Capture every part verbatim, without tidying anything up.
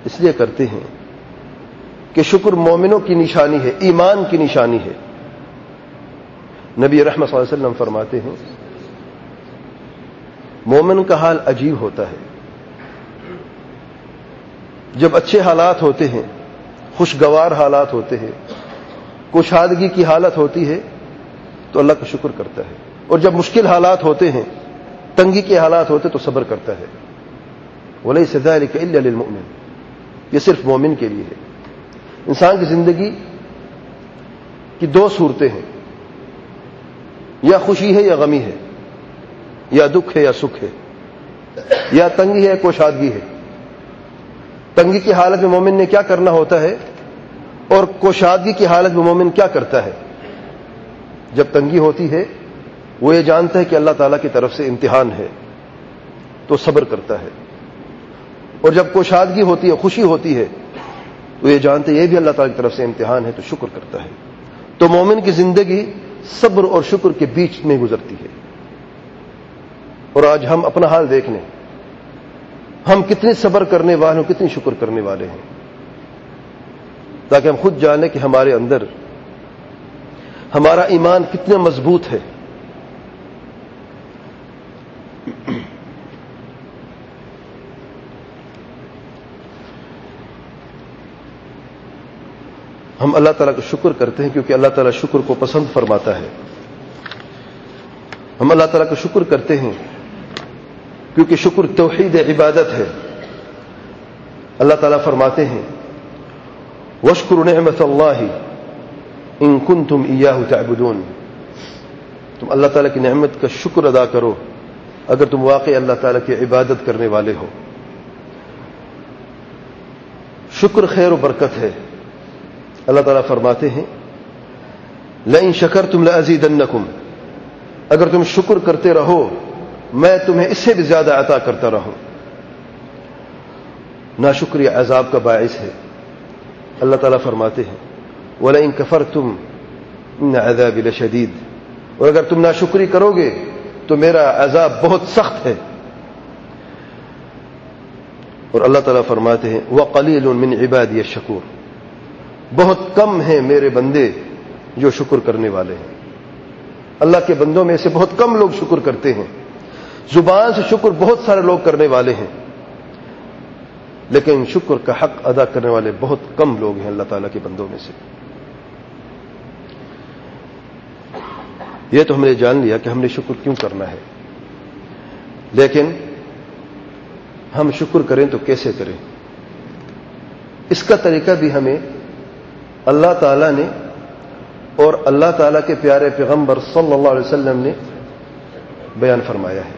اس لیے کرتے ہیں کہ شکر مومنوں کی نشانی ہے، ایمان کی نشانی ہے۔ نبی رحمت صلی اللہ علیہ وسلم فرماتے ہیں مومن کا حال عجیب ہوتا ہے، جب اچھے حالات ہوتے ہیں، خوشگوار حالات ہوتے ہیں، کشادگی کی حالت ہوتی ہے تو اللہ کا شکر کرتا ہے، اور جب مشکل حالات ہوتے ہیں، تنگی کے حالات ہوتے تو صبر کرتا ہے۔ وَلَيْسَ ذَلِكَ إِلَّا لِلْمُؤْمِنِ، یہ صرف مومن کے لیے ہے۔ انسان کی زندگی کی دو صورتیں ہیں، یا خوشی ہے یا غمی ہے، یا دکھ ہے یا سکھ ہے، یا تنگی ہے یا کوشادگی ہے۔ تنگی کی حالت میں مومن نے کیا کرنا ہوتا ہے، اور کوشادگی کی حالت میں مومن کیا کرتا ہے؟ جب تنگی ہوتی ہے وہ یہ جانتا ہے کہ اللہ تعالیٰ کی طرف سے امتحان ہے تو صبر کرتا ہے، اور جب کوشادگی ہوتی ہے، خوشی ہوتی ہے، تو یہ جانتے ہیں یہ بھی اللہ تعالیٰ کی طرف سے امتحان ہے تو شکر کرتا ہے۔ تو مومن کی زندگی صبر اور شکر کے بیچ میں گزرتی ہے۔ اور آج ہم اپنا حال دیکھ لیں، ہم کتنے صبر کرنے والے ہیں، کتنی شکر کرنے والے ہیں، تاکہ ہم خود جانیں کہ ہمارے اندر ہمارا ایمان کتنا مضبوط ہے۔ ہم اللہ تعالیٰ کا شکر کرتے ہیں کیونکہ اللہ تعالیٰ شکر کو پسند فرماتا ہے۔ ہم اللہ تعالیٰ کا شکر کرتے ہیں کیونکہ شکر توحید عبادت ہے۔ اللہ تعالیٰ فرماتے ہیں وَاشْكُرُوا نِعْمَةَ اللَّهِ إِن كُنتُمْ إِيَّاهُ تَعْبُدُونَ، تم اللہ تعالیٰ کی نعمت کا شکر ادا کرو اگر تم واقعی اللہ تعالیٰ کی عبادت کرنے والے ہو۔ شکر خیر و برکت ہے۔ اللہ تعالیٰ فرماتے ہیں لَئِن شَكَرْتُمْ لَأَزِيدَنَّكُمْ، اگر تم شکر کرتے رہو میں تمہیں اس سے بھی زیادہ عطا کرتا رہوں۔ ناشکری عذاب کا باعث ہے۔ اللہ تعالیٰ فرماتے ہیں وَلَئِن كَفَرْتُمْ إِنَّ عَذَابِي لَشَدِيدٌ، اور اگر تم ناشکری کرو گے تو میرا عذاب بہت سخت ہے۔ اور اللہ تعالیٰ فرماتے ہیں وَقَلِيلٌ مِّنْ عِبَادِيَ الشَّكُورُ، بہت کم ہیں میرے بندے جو شکر کرنے والے ہیں۔ اللہ کے بندوں میں سے بہت کم لوگ شکر کرتے ہیں۔ زبان سے شکر بہت سارے لوگ کرنے والے ہیں، لیکن شکر کا حق ادا کرنے والے بہت کم لوگ ہیں اللہ تعالیٰ کے بندوں میں سے۔ یہ تو ہم نے جان لیا کہ ہم نے شکر کیوں کرنا ہے، لیکن ہم شکر کریں تو کیسے کریں، اس کا طریقہ بھی ہمیں اللہ تعالیٰ نے اور اللہ تعالیٰ کے پیارے پیغمبر صلی اللہ علیہ وسلم نے بیان فرمایا ہے۔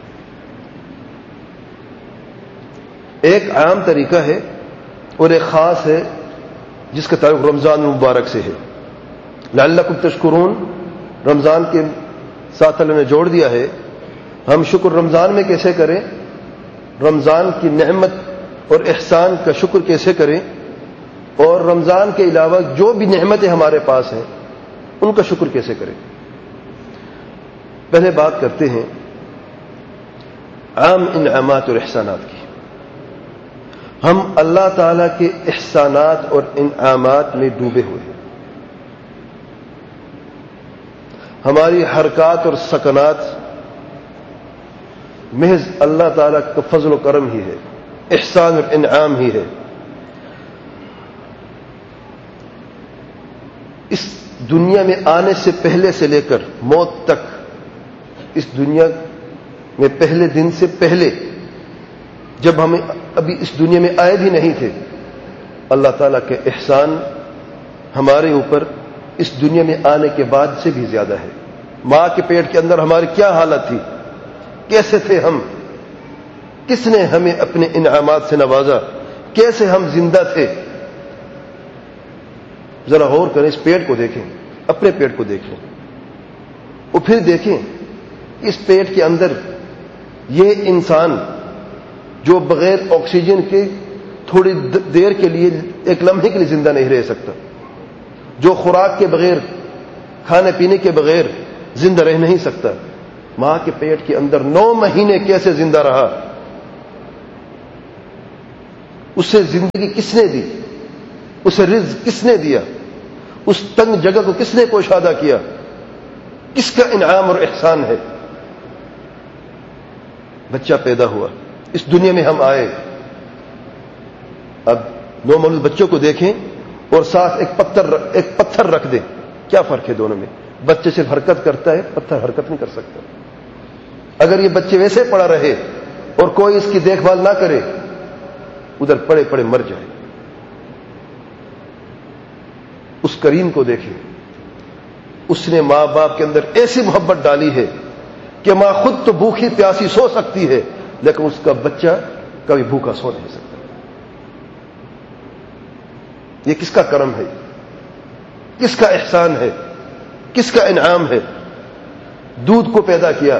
ایک عام طریقہ ہے اور ایک خاص ہے جس کا تعلق رمضان المبارک سے ہے۔ لعلکم تشکرون رمضان کے ساتھ اللہ نے جوڑ دیا ہے۔ ہم شکر رمضان میں کیسے کریں، رمضان کی نعمت اور احسان کا شکر کیسے کریں، اور رمضان کے علاوہ جو بھی نعمتیں ہمارے پاس ہیں ان کا شکر کیسے کریں۔ پہلے بات کرتے ہیں عام انعامات اور احسانات کی۔ ہم اللہ تعالیٰ کے احسانات اور انعامات میں ڈوبے ہوئے ہیں۔ ہماری حرکات اور سکنات محض اللہ تعالیٰ کا فضل و کرم ہی ہے، احسان اور انعام ہی ہے۔ اس دنیا میں آنے سے پہلے سے لے کر موت تک، اس دنیا میں پہلے دن سے پہلے جب ہم ابھی اس دنیا میں آئے بھی نہیں تھے، اللہ تعالیٰ کے احسان ہمارے اوپر اس دنیا میں آنے کے بعد سے بھی زیادہ ہے۔ ماں کے پیٹ کے اندر ہماری کیا حالت تھی، کیسے تھے ہم، کس نے ہمیں اپنے انعامات سے نوازا، کیسے ہم زندہ تھے۔ ذرا غور کریں، اس پیٹ کو دیکھیں، اپنے پیٹ کو دیکھیں، اور پھر دیکھیں اس پیٹ کے اندر یہ انسان جو بغیر آکسیجن کے تھوڑی دیر کے لیے، ایک لمحے کے لیے زندہ نہیں رہ سکتا، جو خوراک کے بغیر، کھانے پینے کے بغیر زندہ رہ نہیں سکتا، ماں کے پیٹ کے اندر نو مہینے کیسے زندہ رہا۔ اسے زندگی کس نے دی؟ اسے رزق کس نے دیا؟ اس تنگ جگہ کو کس نے کوشادہ کیا؟ کس کا انعام اور احسان ہے؟ بچہ پیدا ہوا، اس دنیا میں ہم آئے. اب دو مولود بچوں کو دیکھیں اور ساتھ ایک پتھر ایک پتھر رکھ دیں، کیا فرق ہے دونوں میں؟ بچے صرف حرکت کرتا ہے، پتھر حرکت نہیں کر سکتا. اگر یہ بچے ویسے پڑا رہے اور کوئی اس کی دیکھ بھال نہ کرے، ادھر پڑے پڑے مر جائے. اس کریم کو دیکھیں، اس نے ماں باپ کے اندر ایسی محبت ڈالی ہے کہ ماں خود تو بھوکی پیاسی سو سکتی ہے، لیکن اس کا بچہ کبھی بھوکا سو نہیں سکتا. یہ کس کا کرم ہے؟ کس کا احسان ہے؟ کس کا انعام ہے؟ دودھ کو پیدا کیا.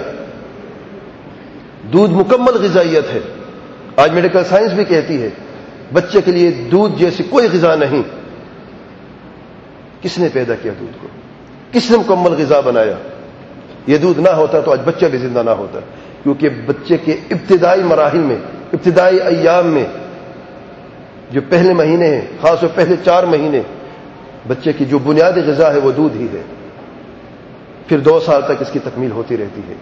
دودھ مکمل غذائیت ہے. آج میڈیکل سائنس بھی کہتی ہے بچے کے لیے دودھ جیسی کوئی غذا نہیں. کس نے پیدا کیا دودھ کو؟ کس نے مکمل غذا بنایا؟ یہ دودھ نہ ہوتا تو آج بچہ بھی زندہ نہ ہوتا، کیونکہ بچے کے ابتدائی مراحل میں، ابتدائی ایام میں، جو پہلے مہینے ہیں، خاص طور پہلے چار مہینے، بچے کی جو بنیادی غذا ہے وہ دودھ ہی ہے. پھر دو سال تک اس کی تکمیل ہوتی رہتی ہے.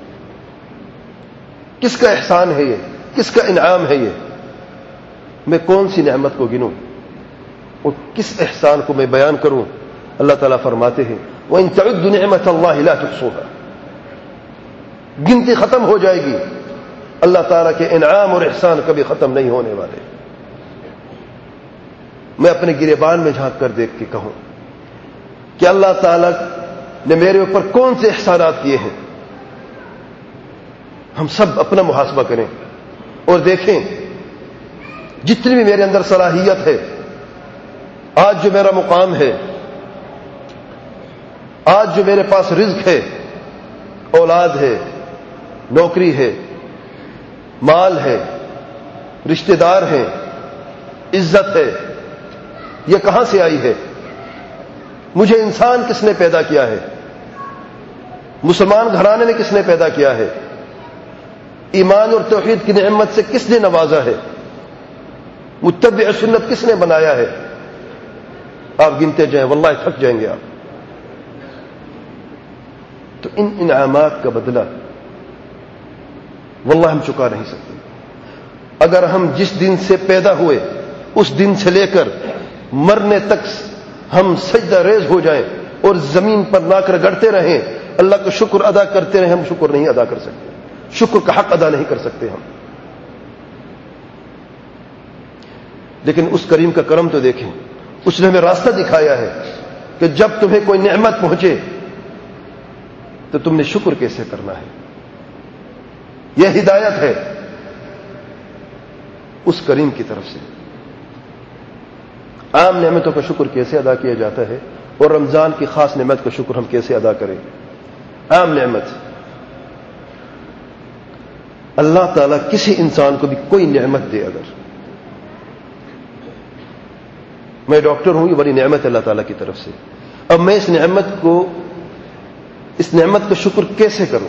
کس کا احسان ہے یہ؟ کس کا انعام ہے یہ؟ میں کون سی نعمت کو گنوں اور کس احسان کو میں بیان کروں؟ اللہ تعالیٰ فرماتے ہیں وَإِن تَعُدُّوا نِعْمَةَ اللَّهِ لَا تُحْصُوهَا. گنتی ختم ہو جائے گی، اللہ تعالیٰ کے انعام اور احسان کبھی ختم نہیں ہونے والے. میں اپنے گریبان میں جھانک کر دیکھ کے کہوں کہ اللہ تعالیٰ نے میرے اوپر کون سے احسانات کیے ہیں. ہم سب اپنا محاسبہ کریں اور دیکھیں جتنی بھی میرے اندر صلاحیت ہے، آج جو میرا مقام ہے، آج جو میرے پاس رزق ہے، اولاد ہے، نوکری ہے، مال ہے، رشتہ دار ہیں، عزت ہے، یہ کہاں سے آئی ہے؟ مجھے انسان کس نے پیدا کیا ہے؟ مسلمان گھرانے میں کس نے پیدا کیا ہے؟ ایمان اور توحید کی نعمت سے کس نے نوازا ہے؟ متبع سنت کس نے بنایا ہے؟ آپ گنتے جائیں، واللہ تھک جائیں گے آپ. تو ان انعامات کا بدلہ واللہ ہم چکا نہیں سکتے. اگر ہم جس دن سے پیدا ہوئے اس دن سے لے کر مرنے تک ہم سجدہ ریز ہو جائیں اور زمین پر لا کر گڑتے رہیں، اللہ کا شکر ادا کرتے رہیں، ہم شکر نہیں ادا کر سکتے. شکر کا حق ادا نہیں کر سکتے ہم. لیکن اس کریم کا کرم تو دیکھیں، اس نے ہمیں راستہ دکھایا ہے کہ جب تمہیں کوئی نعمت پہنچے تو تم نے شکر کیسے کرنا ہے. یہ ہدایت ہے اس کریم کی طرف سے. عام نعمتوں کا شکر کیسے ادا کیا جاتا ہے اور رمضان کی خاص نعمت کا شکر ہم کیسے ادا کریں. عام نعمت، اللہ تعالیٰ کسی انسان کو بھی کوئی نعمت دے، اگر میں ڈاکٹر ہوں، یہ بڑی نعمت ہے اللہ تعالیٰ کی طرف سے. اب میں اس نعمت کو اس نعمت کا شکر کیسے کروں؟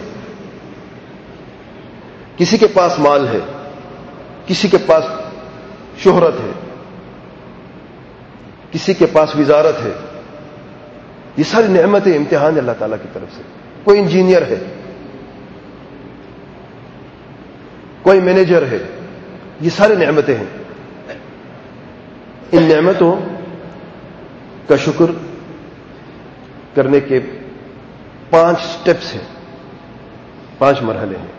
کسی کے پاس مال ہے، کسی کے پاس شہرت ہے، کسی کے پاس وزارت ہے، یہ ساری نعمتیں امتحان ہے اللہ تعالیٰ کی طرف سے. کوئی انجینئر ہے، کوئی مینیجر ہے، یہ ساری نعمتیں ہیں. ان نعمتوں کا شکر کرنے کے پانچ سٹیپس ہیں، پانچ مرحلے ہیں.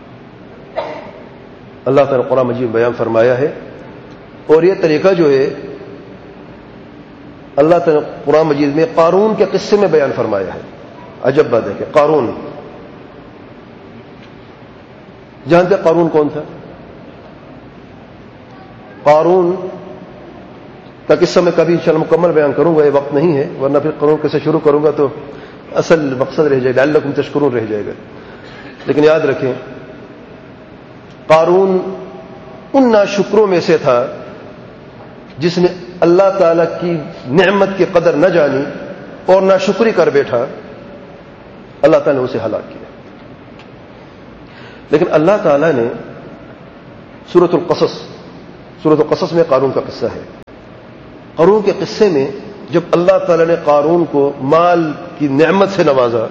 اللہ تعالیٰ قرآن مجید بیان فرمایا ہے، اور یہ طریقہ جو ہے اللہ تعالیٰ قرآن مجید میں قارون کے قصے میں بیان فرمایا ہے. عجب بات ہے کہ قارون، جانتے قارون کون تھا؟ قارون کا قصہ میں کبھی انشاءاللہ مکمل بیان کروں گا، یہ وقت نہیں ہے، ورنہ پھر قارون کیسے شروع کروں گا تو اصل مقصد رہ جائے گا، لعلکم تشکرون رہ جائے گا. لیکن یاد رکھیں قارون ان ناشکروں میں سے تھا جس نے اللہ تعالی کی نعمت کی قدر نہ جانی اور ناشکری کر بیٹھا. اللہ تعالی نے اسے ہلاک کیا. لیکن اللہ تعالی نے سورۃ القصص سورۃ القصص میں قارون کا قصہ ہے. قارون کے قصے میں جب اللہ تعالی نے قارون کو مال کی نعمت سے نوازا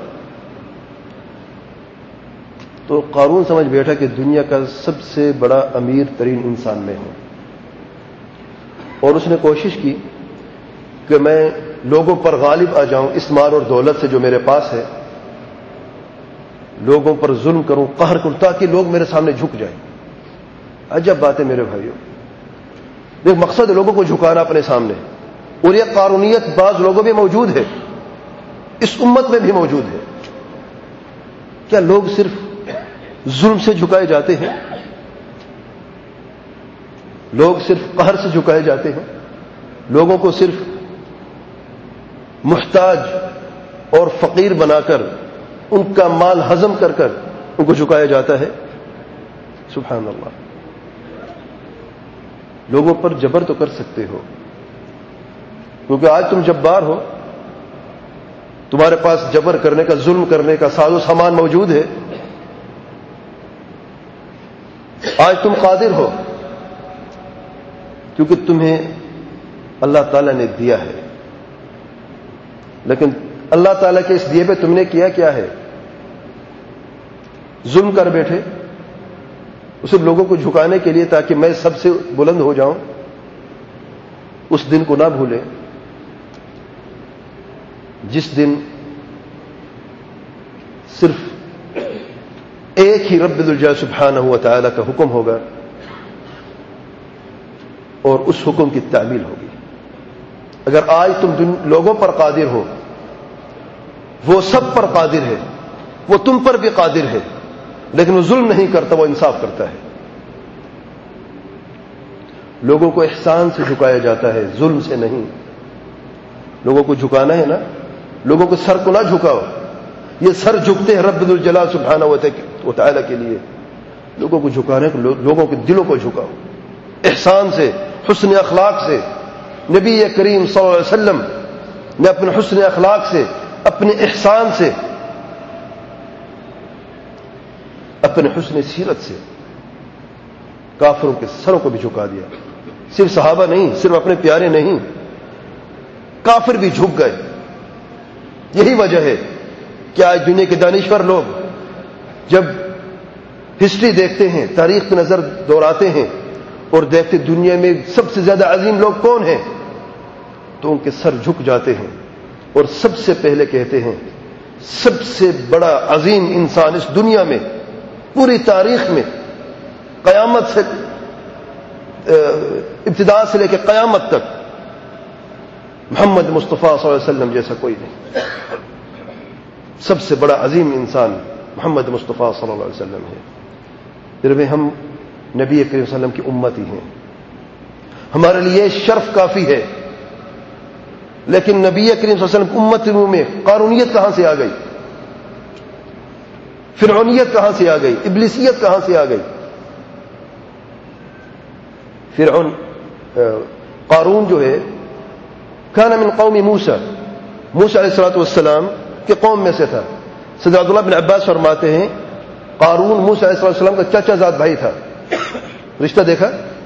تو قارون سمجھ بیٹھا کہ دنیا کا سب سے بڑا امیر ترین انسان میں ہوں, اور اس نے کوشش کی کہ میں لوگوں پر غالب آ جاؤں اس مال اور دولت سے جو میرے پاس ہے, لوگوں پر ظلم کروں, قہر کروں, تاکہ لوگ میرے سامنے جھک جائیں. عجب بات ہے میرے بھائیوں, ایک مقصد ہے لوگوں کو جھکانا اپنے سامنے, اور یہ قارونیت بعض لوگوں میں موجود ہے, اس امت میں بھی موجود ہے. کیا لوگ صرف ظلم سے جھکائے جاتے ہیں؟ لوگ صرف قہر سے جھکائے جاتے ہیں؟ لوگوں کو صرف محتاج اور فقیر بنا کر ان کا مال ہضم کر کر ان کو جھکایا جاتا ہے؟ سبحان اللہ. لوگوں پر جبر تو کر سکتے ہو, کیونکہ آج تم جبار ہو, تمہارے پاس جبر کرنے کا, ظلم کرنے کا ساز و سامان موجود ہے. آج تم قادر ہو کیونکہ تمہیں اللہ تعالیٰ نے دیا ہے, لیکن اللہ تعالیٰ کے اس دیے پہ تم نے کیا کیا ہے؟ ظلم کر بیٹھے اسے لوگوں کو جھکانے کے لیے تاکہ میں سب سے بلند ہو جاؤں. اس دن کو نہ بھولیں جس دن صرف ایک ہی رب الجلال سبحانہ و تعالی کا حکم ہوگا اور اس حکم کی تعمیل ہوگی. اگر آج تم لوگوں پر قادر ہو, وہ سب پر قادر ہے, وہ تم پر بھی قادر ہے, لیکن وہ ظلم نہیں کرتا, وہ انصاف کرتا ہے. لوگوں کو احسان سے جھکایا جاتا ہے, ظلم سے نہیں. لوگوں کو جھکانا ہے نا, لوگوں کو سر کو نہ جھکاؤ. یہ سر جھکتے ہیں رب الجلال سبحانہ و تعالی کے لیے. لوگوں کو جھکانے کو, لوگوں کے دلوں کو جھکاؤ احسان سے, حسن اخلاق سے. نبی کریم صلی اللہ علیہ وسلم نے اپنے حسن اخلاق سے, اپنے احسان سے, اپنے حسن سیرت سے کافروں کے سروں کو بھی جھکا دیا. صرف صحابہ نہیں, صرف اپنے پیارے نہیں, کافر بھی جھک گئے. یہی وجہ ہے کہ آج دنیا کے دانشور لوگ جب ہسٹری دیکھتے ہیں, تاریخ کی نظر دوڑاتے ہیں اور دیکھتے دنیا میں سب سے زیادہ عظیم لوگ کون ہیں, تو ان کے سر جھک جاتے ہیں اور سب سے پہلے کہتے ہیں سب سے بڑا عظیم انسان اس دنیا میں, پوری تاریخ میں, قیامت سے ابتدا سے لے کے قیامت تک محمد مصطفیٰ صلی اللہ علیہ وسلم جیسا کوئی نہیں. سب سے بڑا عظیم انسان محمد مصطفیٰ صلی اللہ علیہ وسلم ہے. پھر بھی ہم نبی کریم صلی اللہ علیہ وسلم کی امت ہی ہیں, ہمارے لیے شرف کافی ہے. لیکن نبی کریم صلی اللہ علیہ وسلم کی امت میں قارونیت کہاں سے آ گئی, فرعونیت کہاں سے آ گئی, ابلیسیت کہاں سے آ گئی؟ فرعون قارون جو ہے کان من قوم موسیٰ, موسیٰ علیہ الصلوۃ والسلام کے قوم میں سے تھا. سیدنا عبداللہ بن عباس فرماتے ہیں قارون موسیٰ علیہ السلام کا چچا زاد بھائی تھا. رشتہ دیکھا,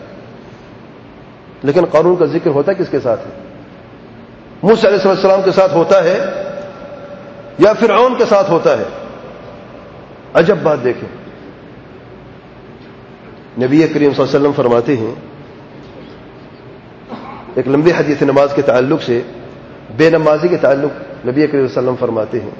لیکن قارون کا ذکر ہوتا کس کے ساتھ ہے؟ موسیٰ علیہ السلام کے ساتھ ہوتا ہے یا فرعون کے ساتھ ہوتا ہے؟ عجب بات دیکھیں. نبی کریم صلی اللہ علیہ وسلم فرماتے ہیں ایک لمبی حدیث نماز کے تعلق سے, بے نمازی کے تعلق نبی کریم صلی اللہ علیہ وسلم فرماتے ہیں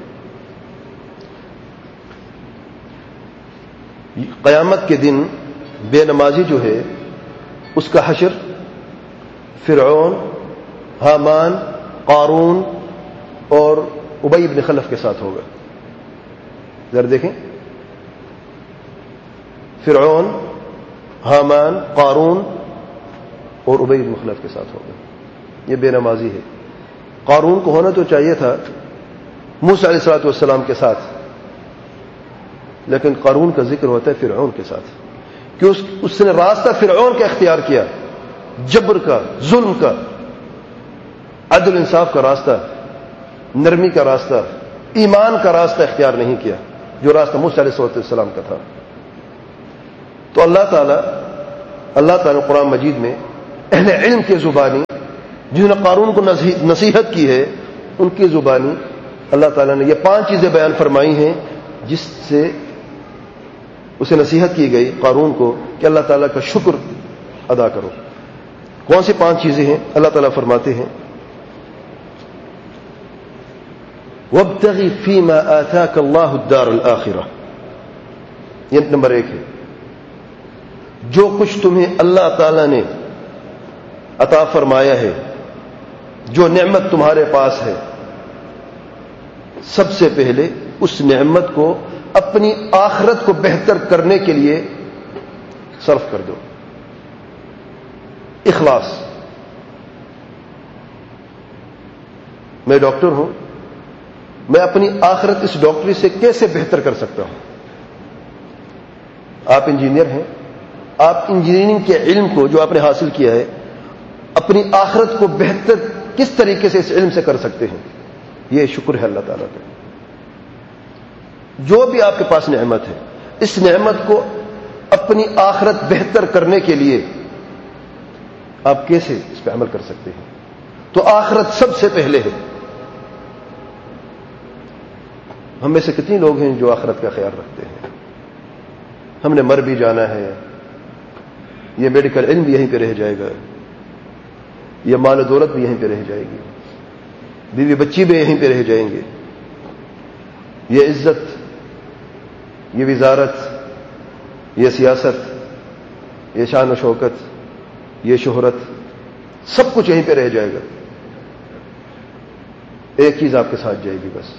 قیامت کے دن بے نمازی جو ہے اس کا حشر فرعون, حامان, قارون اور ابی بن خلف کے ساتھ ہوگا. ذرا دیکھیں, فرعون, حامان, قارون اور ابی بن خلف کے ساتھ ہوگا. یہ بے نمازی ہے. قارون کو ہونا تو چاہیے تھا موسیٰ علیہ الصلوۃ والسلام کے ساتھ, لیکن قارون کا ذکر ہوتا ہے فرعون کے ساتھ, کہ اس, اس نے راستہ فرعون کا اختیار کیا, جبر کا, ظلم کا, عدل انصاف کا راستہ, نرمی کا راستہ, ایمان کا راستہ اختیار نہیں کیا, جو راستہ موسیٰ علیہ الصلوۃ والسلام کا تھا. تو اللہ تعالیٰ اللہ تعالیٰ نے قرآن مجید میں اہل علم کی زبانی جنہوں نے قارون کو نصیحت کی ہے ان کی زبانی اللہ تعالیٰ نے یہ پانچ چیزیں بیان فرمائی ہیں جس سے اسے نصیحت کی گئی قارون کو کہ اللہ تعالیٰ کا شکر ادا کرو. کون سی پانچ چیزیں ہیں؟ اللہ تعالیٰ فرماتے ہیں وَابْتَغِ فِي مَا آتَاكَ اللَّهُ الدَّارَ الْآخِرَةَ. یہ نمبر ایک ہے. جو کچھ تمہیں اللہ تعالیٰ نے عطا فرمایا ہے، جو نعمت تمہارے پاس ہے، سب سے پہلے اس نعمت کو اپنی آخرت کو بہتر کرنے کے لیے صرف کر دو. اخلاص. میں ڈاکٹر ہوں، میں اپنی آخرت اس ڈاکٹری سے کیسے بہتر کر سکتا ہوں؟ آپ انجینئر ہیں، آپ انجینئرنگ کے علم کو جو آپ نے حاصل کیا ہے اپنی آخرت کو بہتر کس طریقے سے اس علم سے کر سکتے ہیں؟ یہ شکر ہے اللہ تعالیٰ کا. جو بھی آپ کے پاس نعمت ہے، اس نعمت کو اپنی آخرت بہتر کرنے کے لیے آپ کیسے اس پہ عمل کر سکتے ہیں؟ تو آخرت سب سے پہلے ہے. ہم میں سے کتنے لوگ ہیں جو آخرت کا خیال رکھتے ہیں؟ ہم نے مر بھی جانا ہے، یہ میڈیکل علم بھی یہیں پہ رہ جائے گا، یہ مال و دولت بھی یہیں پہ رہ جائے گی، بیوی بچی بھی یہیں پہ رہ جائیں گے، یہ عزت، یہ وزارت، یہ سیاست، یہ شان و شوکت، یہ شہرت، سب کچھ یہیں پہ رہ جائے گا. ایک چیز آپ کے ساتھ جائے گی، بس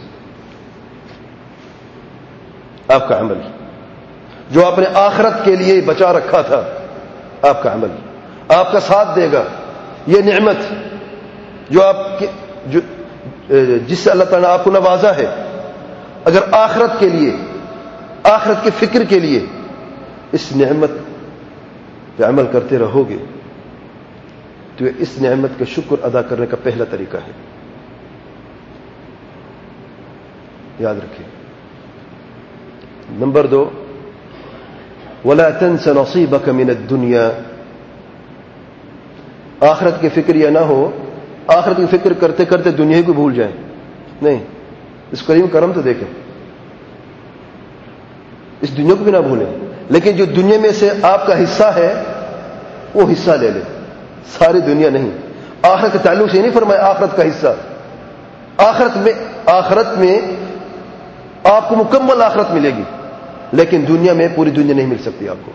آپ کا عمل جو آپ نے آخرت کے لیے بچا رکھا تھا. آپ کا عمل آپ کا ساتھ دے گا. یہ نعمت جو آپ کے جو جس سے اللہ تعالیٰ نے آپ کو نوازا ہے، اگر آخرت کے لیے، آخرت کی فکر کے لیے اس نعمت پہ عمل کرتے رہو گے تو اس نعمت کا شکر ادا کرنے کا پہلا طریقہ ہے. یاد رکھیں. نمبر دو، وَلَا تَنْسَ نَصِيبَكَ مِنَ الدُّنْيَا. آخرت کی فکر یہ نہ ہو آخرت کی فکر کرتے کرتے دنیا کو بھول جائیں. نہیں، اس کریم کرم تو دیکھیں، اس دنیا کو بھی نہ بھولیں، لیکن جو دنیا میں سے آپ کا حصہ ہے وہ حصہ لے لیں. ساری دنیا نہیں. آخرت کے تعلق سے نہیں فرمایا آخرت کا حصہ. آخرت میں آخرت میں آپ کو مکمل آخرت ملے گی، لیکن دنیا میں پوری دنیا نہیں مل سکتی آپ کو.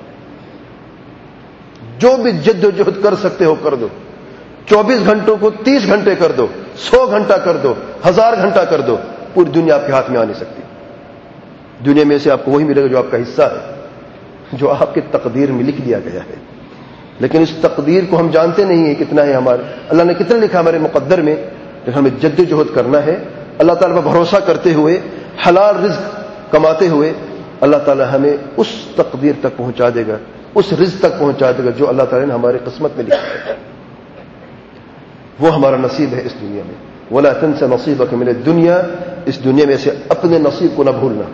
جو بھی جد و جہد کر سکتے ہو کر دو. چوبیس گھنٹوں کو تیس گھنٹے کر دو، سو گھنٹہ کر دو، ہزار گھنٹہ کر دو، پوری دنیا آپ کے ہاتھ میں آ نہیں سکتی. دنیا میں سے آپ کو وہی ملے گا جو آپ کا حصہ ہے، جو آپ کی تقدیر میں لکھ دیا گیا ہے. لیکن اس تقدیر کو ہم جانتے نہیں ہیں کتنا ہے ہمارے، اللہ نے کتنا لکھا ہمارے مقدر میں. لیکن ہمیں جد و جہد کرنا ہے، اللہ تعالیٰ پر بھروسہ کرتے ہوئے، حلال رزق کماتے ہوئے. اللہ تعالیٰ ہمیں اس تقدیر تک پہنچا دے گا، اس رزق تک پہنچا دے گا جو اللہ تعالیٰ نے ہماری قسمت میں لکھا ہے. وہ ہمارا نصیب ہے اس دنیا میں. وَلَا تَنْسَ نَصِيبَكَ مِنَ الدُّنْيَا. اس دنیا میں سے اپنے نصیب کو نہ بھولنا.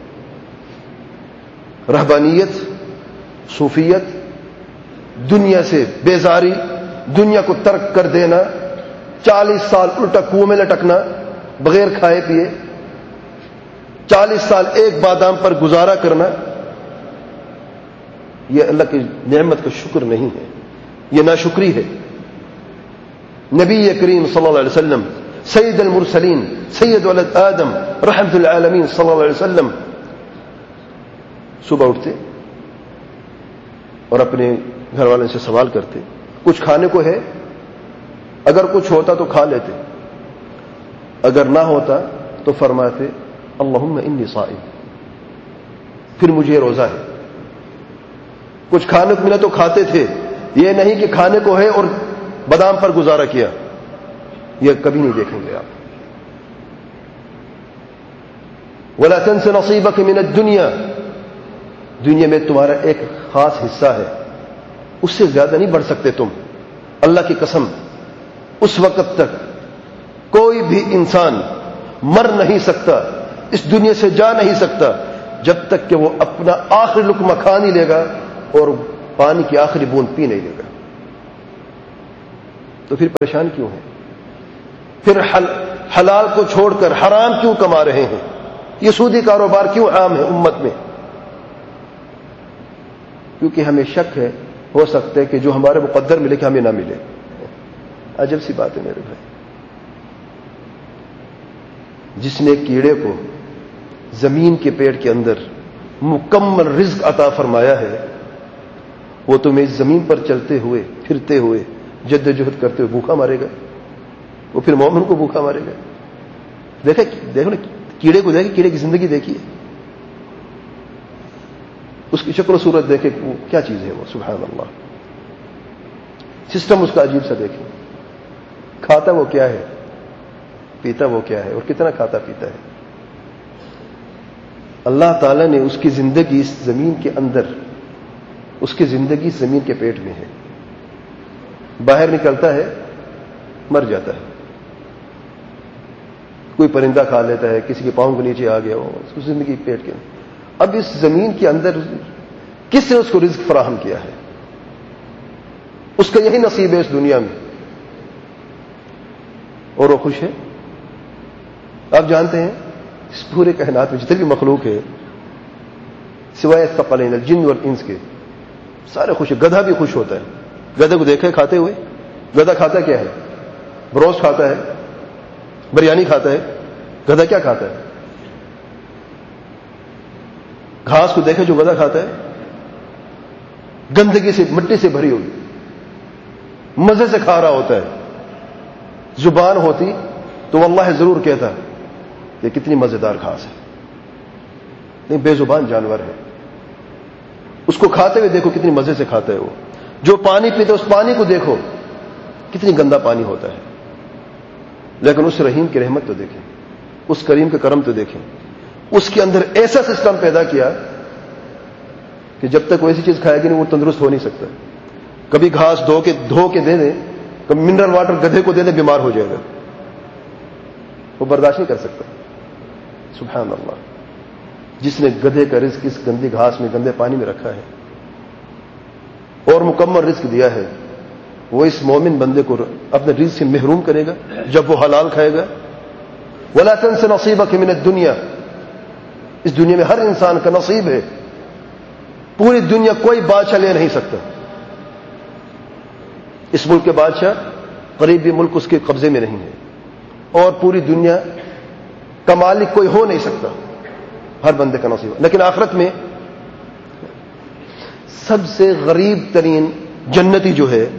رہبانیت، صوفیت، دنیا سے بیزاری، دنیا کو ترک کر دینا، چالیس سال الٹا کنویں میں لٹکنا بغیر کھائے پیے، چالیس سال ایک بادام پر گزارا کرنا، یہ اللہ کی نعمت کا شکر نہیں ہے، یہ ناشکری ہے. نبی کریم صلی اللہ علیہ وسلم، سید المرسلین، سید ولد آدم، رحمت العالمین صلی اللہ علیہ وسلم صبح اٹھتے اور اپنے گھر والوں سے سوال کرتے کچھ کھانے کو ہے؟ اگر کچھ ہوتا تو کھا لیتے، اگر نہ ہوتا تو فرماتے اللہم انی صائم، پھر مجھے روزہ ہے. کچھ کھانے کو ملا تو کھاتے تھے، یہ نہیں کہ کھانے کو ہے اور بادام پر گزارا کیا. یہ کبھی نہیں دیکھیں گے آپ. وَلَا تَنْسَ نَصِيبَكَ مِنَ الدُّنْيَا. دنیا میں تمہارا ایک خاص حصہ ہے، اس سے زیادہ نہیں بڑھ سکتے تم. اللہ کی قسم، اس وقت تک کوئی بھی انسان مر نہیں سکتا، اس دنیا سے جا نہیں سکتا جب تک کہ وہ اپنا آخری لقمہ کھا نہیں لے گا اور پانی کی آخری بوند پی نہیں لے گا، تو پھر پریشان کیوں ہیں؟ پھر حل حلال کو چھوڑ کر حرام کیوں کما رہے ہیں؟ یہ سودی کاروبار کیوں عام ہے امت میں؟ کیونکہ ہمیں شک ہے ہو سکتا ہے کہ جو ہمارے مقدر ملے کہ ہمیں نہ ملے. عجب سی بات ہے میرے بھائی. جس نے کیڑے کو زمین کے پیڑ کے اندر مکمل رزق عطا فرمایا ہے، وہ تمہیں اس زمین پر چلتے ہوئے پھرتے ہوئے جد و جہد کرتے ہوئے بھوکا مارے گا؟ وہ پھر مومن کو بھوکا مارے گا؟ دیکھیں دیکھو نا کیڑے کو دیکھیں، کیڑے کی زندگی دیکھیے، اس کی شکل و صورت دیکھیں وہ کیا چیز ہے، وہ سبحان اللہ. سسٹم اس کا عجیب سا دیکھیں. کھاتا وہ کیا ہے، پیتا وہ کیا ہے، اور کتنا کھاتا پیتا ہے. اللہ تعالیٰ نے اس کی زندگی اس زمین کے اندر، اس کی زندگی زمین کے پیٹ میں ہے. باہر نکلتا ہے مر جاتا ہے، کوئی پرندہ کھا لیتا ہے، کسی کے پاؤں کے نیچے آ گیا ہو، اس کی زندگی پیٹ کے. اب اس زمین کے اندر کس نے اس کو رزق فراہم کیا ہے؟ اس کا یہی نصیب ہے اس دنیا میں، اور وہ خوش ہے. آپ جانتے ہیں اس پورے کائنات میں جتنے بھی مخلوق ہے سوائے ثقلین الجن والانس کے، سارے خوش ہیں. گدھا بھی خوش ہوتا ہے. گدھے کو دیکھے کھاتے ہوئے؟ گدھا کھاتا کیا ہے؟ بروسٹ کھاتا ہے، بریانی کھاتا ہے. گدھا کیا کھاتا ہے؟ گھاس کو دیکھے جو گدھا کھاتا ہے، گندگی سے مٹی سے بھری ہوئی، مزے سے کھا رہا ہوتا ہے. زبان ہوتی تو واللہ ضرور کہتا یہ کتنی مزیدار گھاس ہے، نہیں بے زبان جانور ہے. اس کو کھاتے ہوئے دیکھو کتنی مزے سے کھاتا ہے. وہ جو پانی پیتا ہے اس پانی کو دیکھو کتنی گندا پانی ہوتا ہے، لیکن اس رحیم کی رحمت تو دیکھیں، اس کریم کا کرم تو دیکھیں. اس کے اندر ایسا سسٹم پیدا کیا کہ جب تک وہ ایسی چیز کھائے گی نہیں وہ تندرست ہو نہیں سکتا. کبھی گھاس دھو کے دھو کے دے دیں، کبھی منرل واٹر گدھے کو دے دیں، بیمار ہو جائے گا، وہ برداشت نہیں کر سکتا. سبحان اللہ. جس نے گدھے کا رزق اس گندی گھاس میں گندے پانی میں رکھا ہے اور مکمل رزق دیا ہے، وہ اس مومن بندے کو اپنے رزق سے محروم کرے گا جب وہ حلال کھائے گا. وَلَا تَنْسَ نَصِيبَكَ مِنَ الدُّنْيَا. اس دنیا میں ہر انسان کا نصیب ہے. پوری دنیا کوئی بادشاہ لے نہیں سکتا. اس ملک کے بادشاہ قریب بھی ملک اس کے قبضے میں نہیں ہے، اور پوری دنیا کا مالک کوئی ہو نہیں سکتا. ہر بندے کا نصیب. لیکن آخرت میں سب سے غریب ترین جنتی جو ہے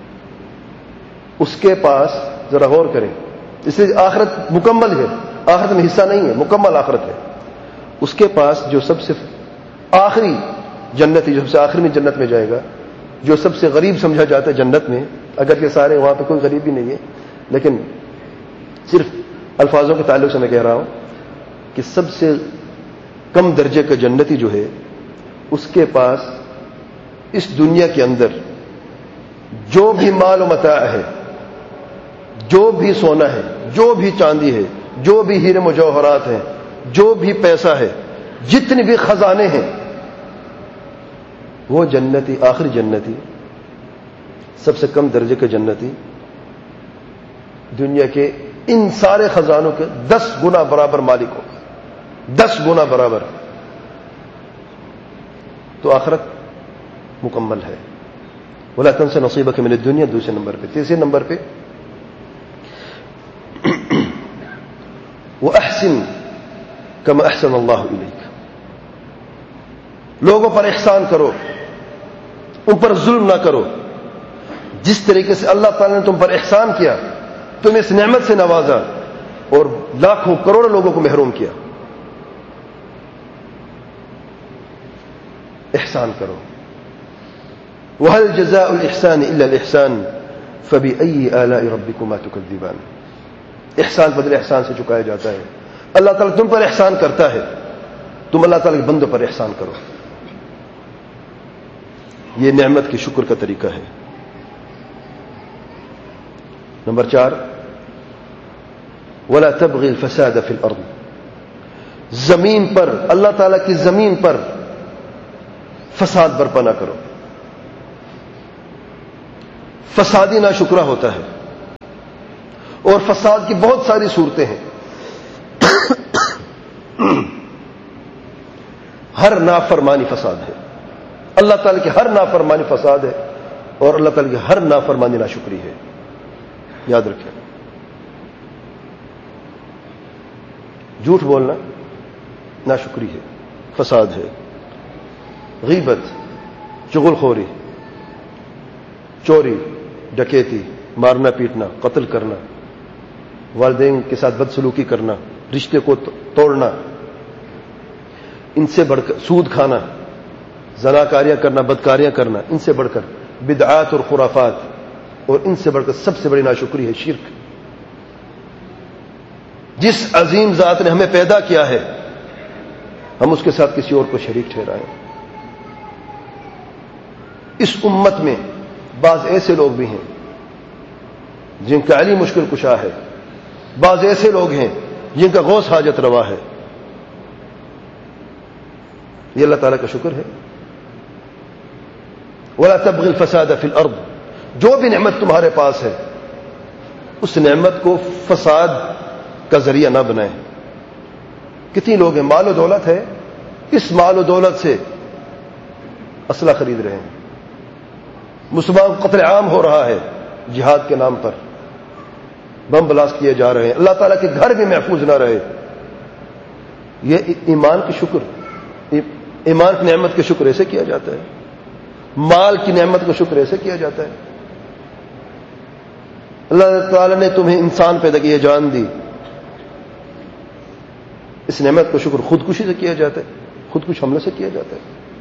اس کے پاس، ذرا غور کریں، اس لیے آخرت مکمل ہے، آخرت میں حصہ نہیں ہے، مکمل آخرت ہے. اس کے پاس جو سب سے آخری جنتی، جو سب سے آخری میں جنت میں جائے گا، جو سب سے غریب سمجھا جاتا ہے جنت میں، اگر کہ سارے وہاں پہ کوئی غریب بھی نہیں ہے، لیکن صرف الفاظوں کے تعلق سے میں کہہ رہا ہوں کہ سب سے کم درجے کا جنتی جو ہے اس کے پاس اس دنیا کے اندر جو بھی مال و متاع ہے، جو بھی سونا ہے، جو بھی چاندی ہے، جو بھی ہیرے مجوہرات ہیں، جو بھی پیسہ ہے، جتنے بھی خزانے ہیں، وہ جنتی، آخری جنتی، سب سے کم درجے کا جنتی دنیا کے ان سارے خزانوں کے دس گنا برابر مالک ہوگا. دس گنا برابر. تو آخرت مکمل ہے. وَلَا تَنْسَ نَصِيبَكَ مِنَ الدُّنْيَا. دوسرے نمبر پہ. تیسرے نمبر پہ وَأَحْسِنْ كَمَا أَحْسَنَ اللَّهُ إِلَيْكَ. لوگوں پر احسان کرو، ان پر ظلم نہ کرو. جس طریقے سے اللہ تعالیٰ نے تم پر احسان کیا، تمہیں اس نعمت سے نوازا اور لاکھوں کروڑوں لوگوں کو محروم کیا. احسان کرو. وَهَلْ جَزَاءُ الْإِحْسَانِ إِلَّا الْإِحْسَانِ فَبِأَيِّ آلَاءِ رَبِّكُمَا تُكَذِّبَانِ. احسان بدلے احسان سے چکایا جاتا ہے. اللہ تعالیٰ تم پر احسان کرتا ہے، تم اللہ تعالیٰ کے بندوں پر احسان کرو. یہ نعمت کی شکر کا طریقہ ہے. نمبر چار، وَلَا تَبْغِ الْفَسَادَ فِي الْأَرْضِ. زمین پر، اللہ تعالیٰ کی زمین پر فساد برپا نہ کرو. فسادی ناشکرہ ہوتا ہے، اور فساد کی بہت ساری صورتیں ہیں. ہر نافرمانی فساد ہے، اللہ تعالیٰ کی ہر نافرمانی فساد ہے، اور اللہ تعالیٰ کی ہر نافرمانی ناشکری ہے. یاد رکھیں، جھوٹ بولنا ناشکری ہے، فساد ہے. غیبت، چغل خوری، چوری، ڈکیتی، مارنا پیٹنا، قتل کرنا، والدین کے ساتھ بدسلوکی کرنا، رشتے کو توڑنا، ان سے بڑھ کر سود کھانا، زناکاریاں کرنا، بدکاریاں کرنا، ان سے بڑھ کر بدعات اور خرافات، اور ان سے بڑھ کر سب سے بڑی ناشکری ہے شرک. جس عظیم ذات نے ہمیں پیدا کیا ہے، ہم اس کے ساتھ کسی اور کو شریک ٹھہرائیں. اس امت میں بعض ایسے لوگ بھی ہیں جن کا علی مشکل کشا ہے، بعض ایسے لوگ ہیں جن کا غوث حاجت روا ہے. یہ اللہ تعالیٰ کا شکر ہے. وَلَا تَبْغِ الْفَسَادَ فِي الْأَرْضِ، جو بھی نعمت تمہارے پاس ہے اس نعمت کو فساد کا ذریعہ نہ بنائیں. کتنی لوگ ہیں، مال و دولت ہے، اس مال و دولت سے اسلحہ خرید رہے ہیں، مسلمان قتل عام ہو رہا ہے جہاد کے نام پر، بم بلاسٹ کیے جا رہے ہیں، اللہ تعالیٰ کے گھر بھی محفوظ نہ رہے. یہ ایمان کی شکر، ایمان کی نعمت کے شکر ایسے کیا جاتا ہے، مال کی نعمت کا شکر ایسے کیا جاتا ہے. اللہ تعالیٰ نے تمہیں انسان پیدا کیا، جان دی، اس نعمت کا شکر خودکشی سے کیا جاتا ہے، خودکش حملے سے کیا جاتا ہے.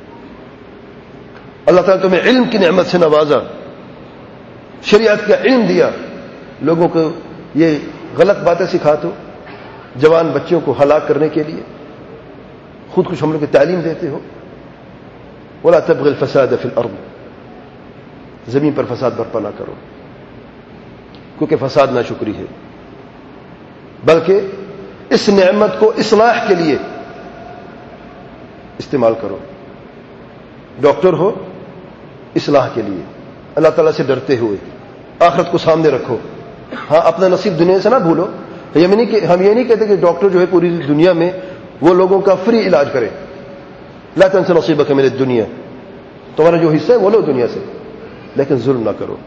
اللہ تعالیٰ تمہیں علم کی نعمت سے نوازا، شریعت کا علم دیا، لوگوں کو یہ غلط باتیں سکھاتے ہو، جوان بچوں کو ہلاک کرنے کے لیے خودکش حملوں کی تعلیم دیتے ہو. وَلَا تَبْغِ الْفَسَادَ فِي الْأَرْضِ، زمین پر فساد برپا نہ کرو، کیونکہ فساد ناشکری ہے. بلکہ اس نعمت کو اصلاح کے لیے استعمال کرو. ڈاکٹر ہو اصلاح کے لیے، اللہ تعالیٰ سے ڈرتے ہوئے، آخرت کو سامنے رکھو. ہاں، اپنا نصیب دنیا سے نہ بھولو. ہم یہ نہیں کہتے کہ ڈاکٹر جو ہے پوری دنیا میں وہ لوگوں کا فری علاج کرے. لا تنس نصیبک من الدنیا، تمہارا جو حصہ ہے وہ لو دنیا سے، لیکن ظلم نہ کرو.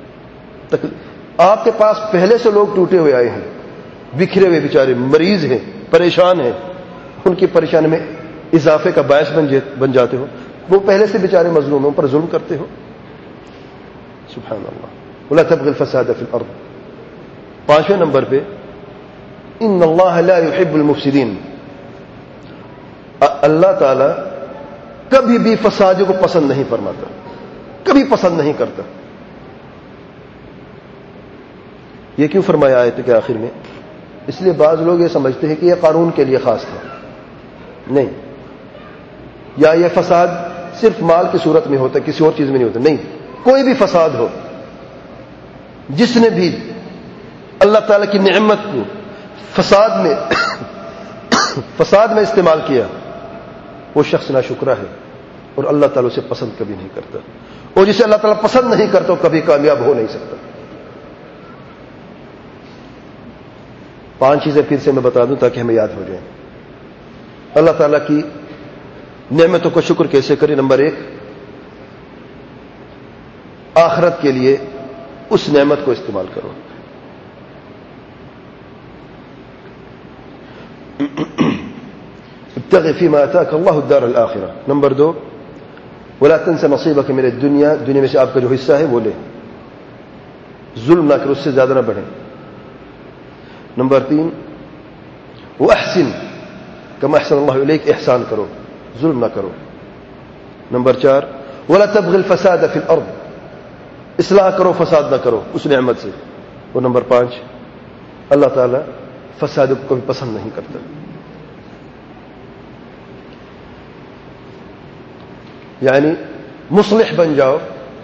آپ کے پاس پہلے سے لوگ ٹوٹے ہوئے آئے ہیں، بکھرے ہوئے بیچارے، مریض ہیں، پریشان ہیں، ان کی پریشانی میں اضافے کا باعث بن جاتے ہو. وہ پہلے سے بیچارے مظلوموں پر ظلم کرتے ہو. سبحان اللہ. ولا تبغ الفساد فی الارض. پانچویں نمبر پہ ان اللہ لا يحب المفسدین، اللہ تعالی کبھی بھی فساد کو پسند نہیں فرماتا، کبھی پسند نہیں کرتا. یہ کیوں فرمایا آیت کے آخر میں؟ اس لیے بعض لوگ یہ سمجھتے ہیں کہ یہ قانون کے لیے خاص تھا. نہیں، یا یہ فساد صرف مال کی صورت میں ہوتا ہے، کسی اور چیز میں نہیں ہوتا. نہیں، کوئی بھی فساد ہو، جس نے بھی اللہ تعالی کی نعمت کو فساد میں فساد میں استعمال کیا، وہ شخص ناشکرا ہے اور اللہ تعالی اسے پسند کبھی نہیں کرتا. اور جسے اللہ تعالی پسند نہیں کرتا وہ کبھی کامیاب ہو نہیں سکتا. پانچ چیزیں پھر سے میں بتا دوں تاکہ ہمیں یاد ہو جائیں. اللہ تعالیٰ کی نعمتوں کا شکر کیسے کریں؟ نمبر ایک، آخرت کے لیے اس نعمت کو استعمال کرو. ابتغ فيما آتاك الله الدار الآخرة. نمبر دو، ولا تنس نصيبك من الدنيا، دنیا میں سے آپ کا جو حصہ ہے وہ لے، ظلم نہ کرو، اس سے زیادہ نہ بڑھیں. نمبر تین، وأحسن كما أحسن الله إليك، احسان کرو، ظلم نہ کرو. نمبر چار، ولا تبغ الفساد في الأرض، اصلاح کرو، فساد نہ کرو اس نعمت سے. اور نمبر پانچ، اللہ تعالی فساد کو کبھی پسند نہیں کرتا. یعنی مصلح بن جاؤ،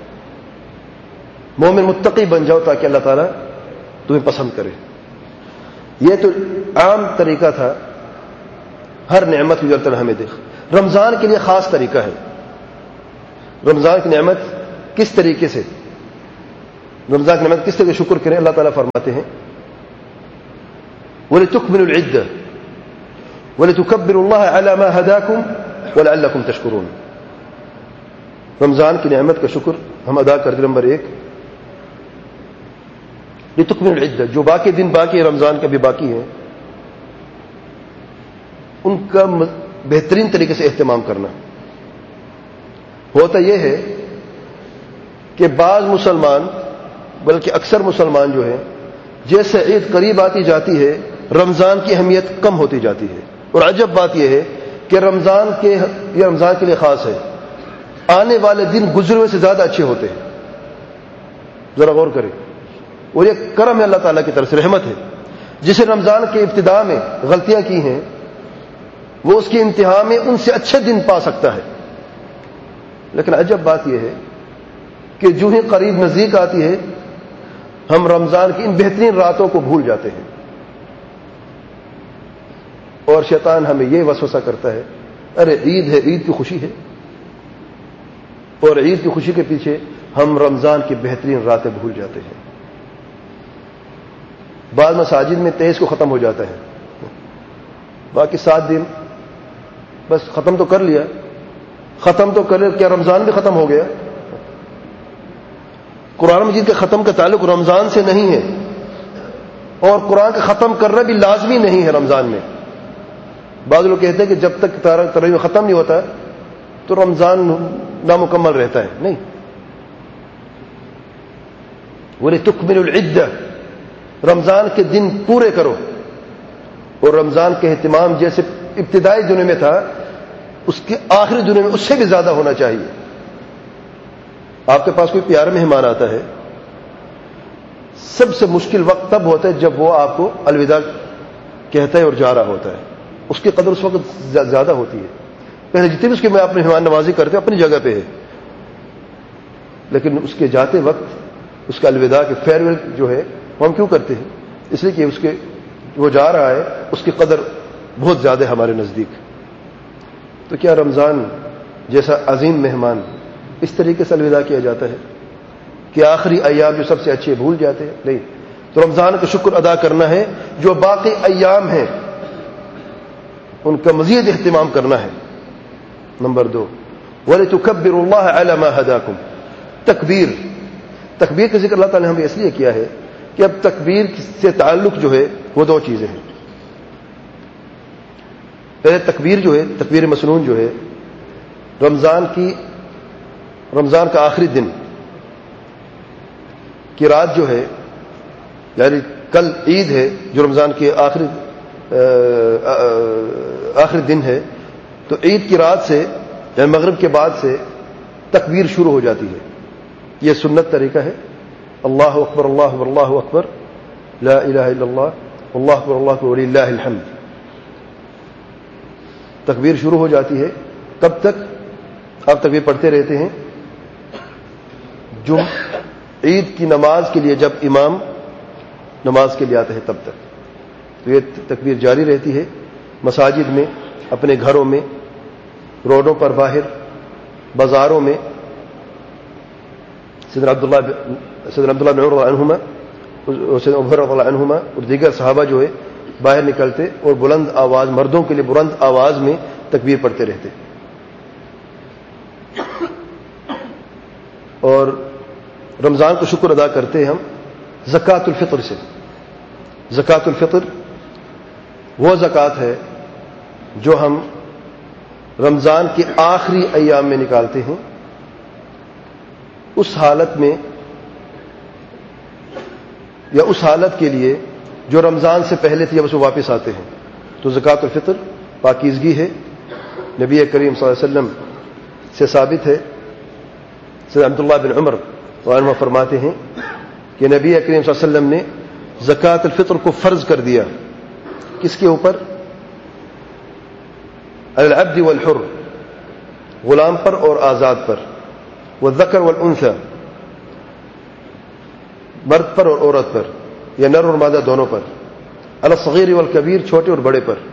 مومن متقی بن جاؤ تاکہ اللہ تعالیٰ تمہیں پسند کرے. یہ تو عام طریقہ تھا، ہر نعمت کی ضرورت ہمیں دیکھ. رمضان کے لیے خاص طریقہ ہے. رمضان کی نعمت کس طریقے سے رمضان کی نعمت کس طرح شکر کریں؟ اللہ تعالیٰ فرماتے ہیں وَلِتُكْمِلُوا الْعِدَّةَ وَلِتُكَبِّرُوا اللَّهَ عَلَى مَا هَدَاكُمْ وَلَعَلَّكُمْ تَشْكُرُونَ. رمضان کی نعمت کا شکر ہم ادا کرتے. نمبر ایک لِتُكْمِلُوا الْعِدَّةَ، جو باقی دن باقی ہے رمضان کا بھی باقی ہے، ان کا بہترین طریقے سے اہتمام کرنا. ہوتا یہ ہے کہ بعض مسلمان بلکہ اکثر مسلمان جو ہیں، جیسے عید قریب آتی جاتی ہے رمضان کی اہمیت کم ہوتی جاتی ہے. اور عجب بات یہ ہے کہ رمضان کے یہ رمضان کے لیے خاص ہے، آنے والے دن گزرے ہوئے سے زیادہ اچھے ہوتے ہیں. ذرا غور کریں. اور یہ کرم ہے اللہ تعالیٰ کی طرف سے، رحمت ہے. جسے رمضان کے ابتدا میں غلطیاں کی ہیں وہ اس کی انتہا میں ان سے اچھے دن پا سکتا ہے. لیکن عجب بات یہ ہے کہ جو ہی قریب نزدیک آتی ہے ہم رمضان کی ان بہترین راتوں کو بھول جاتے ہیں. اور شیطان ہمیں یہ وسوسہ کرتا ہے ارے عید ہے، عید کی خوشی ہے، اور عید کی خوشی کے پیچھے ہم رمضان کی بہترین راتیں بھول جاتے ہیں. بعض مساجد میں تیئیس کو ختم ہو جاتا ہے، باقی سات دن بس ختم تو کر لیا. ختم تو کر لیا، کیا رمضان بھی ختم ہو گیا؟ قرآن مجید کے ختم کا تعلق رمضان سے نہیں ہے، اور قرآن کا ختم کرنا بھی لازمی نہیں ہے رمضان میں. بعض لوگ کہتے ہیں کہ جب تک تراویح ختم نہیں ہوتا تو رمضان نامکمل رہتا ہے. نہیں، وَلِتُكْمِلُوا الْعِدَّةَ، رمضان کے دن پورے کرو. اور رمضان کے اہتمام جیسے ابتدائی دنوں میں تھا اس کے آخری دنوں میں اس سے بھی زیادہ ہونا چاہیے. آپ کے پاس کوئی پیارا مہمان آتا ہے، سب سے مشکل وقت تب ہوتا ہے جب وہ آپ کو الوداع کہتا ہے اور جا رہا ہوتا ہے. اس کی قدر اس وقت زیادہ ہوتی ہے. پہلے جتنے بھی اس کے میں اپنے مہمان نوازی کرتے اپنی جگہ پہ ہے، لیکن اس کے جاتے وقت اس کا الوداع کے فیئر ویل جو ہے وہ ہم کیوں کرتے ہیں؟ اس لیے کہ اس کے وہ جا رہا ہے اس کی قدر بہت زیادہ ہے ہمارے نزدیک. تو کیا رمضان جیسا عظیم مہمان اس طریقے سے الوداع کیا جاتا ہے کہ آخری ایام جو سب سے اچھے بھول جاتے ہیں؟ نہیں. تو رمضان کا شکر ادا کرنا ہے، جو باقی ایام ہیں ان کا مزید اہتمام کرنا ہے. نمبر دو وَلِتُكَبِّرُوا اللَّهَ عَلَى مَا هَدَاكُمْ. تکبیر تکبیر کا ذکر اللہ تعالیٰ نے ہمیں اس لیے کیا ہے کہ اب تکبیر سے تعلق جو ہے وہ دو چیزیں ہیں. پہلے تکبیر جو ہے، تکبیر مسنون جو ہے، رمضان کی رمضان کا آخری دن کی رات جو ہے، یعنی کل عید ہے جو رمضان کے آخری آخری دن ہے، تو عید کی رات سے یعنی مغرب کے بعد سے تکبیر شروع ہو جاتی ہے. یہ سنت طریقہ ہے. اللہ اکبر اللہ اکبر اللہ اکبر لا الہ الا اللہ اللہ اکبر اللہ اکبر وللہ الحمد. تکبیر شروع ہو جاتی ہے. کب تک آپ تکبیر پڑھتے رہتے ہیں؟ جو عید کی نماز کے لیے جب امام نماز کے لیے آتا ہے تب تک. تو یہ تکبیر جاری رہتی ہے مساجد میں، اپنے گھروں میں، روڈوں پر، باہر بازاروں میں. سیدنا عبداللہ سیدنا عبداللہ بن عمر رضی اللہ عنہما اور سیدنا عمر رضی اللہ عنہما اور دیگر صحابہ جو ہے باہر نکلتے اور بلند آواز، مردوں کے لیے بلند آواز میں تکبیر پڑھتے رہتے. اور رمضان کو شکر ادا کرتے ہیں ہم زکوٰۃ الفطر سے. زکوٰۃ الفطر وہ زکوٰۃ ہے جو ہم رمضان کے آخری ایام میں نکالتے ہیں، اس حالت میں یا اس حالت کے لیے جو رمضان سے پہلے تھی جب اسے واپس آتے ہیں. تو زکوٰۃ الفطر پاکیزگی ہے. نبی کریم صلی اللہ علیہ وسلم سے ثابت ہے. سیدنا عبداللہ بن عمر عنہ فرماتے ہیں کہ نبی کریم صلی اللہ علیہ وسلم نے زکوٰۃ الفطر کو فرض کر دیا. کس کے اوپر؟ العبد والحر، غلام پر اور آزاد پر، والذکر والانثى، مرد پر اور عورت پر، یا نر اور مادہ دونوں پر، علی الصغیر والکبیر، چھوٹے اور بڑے پر.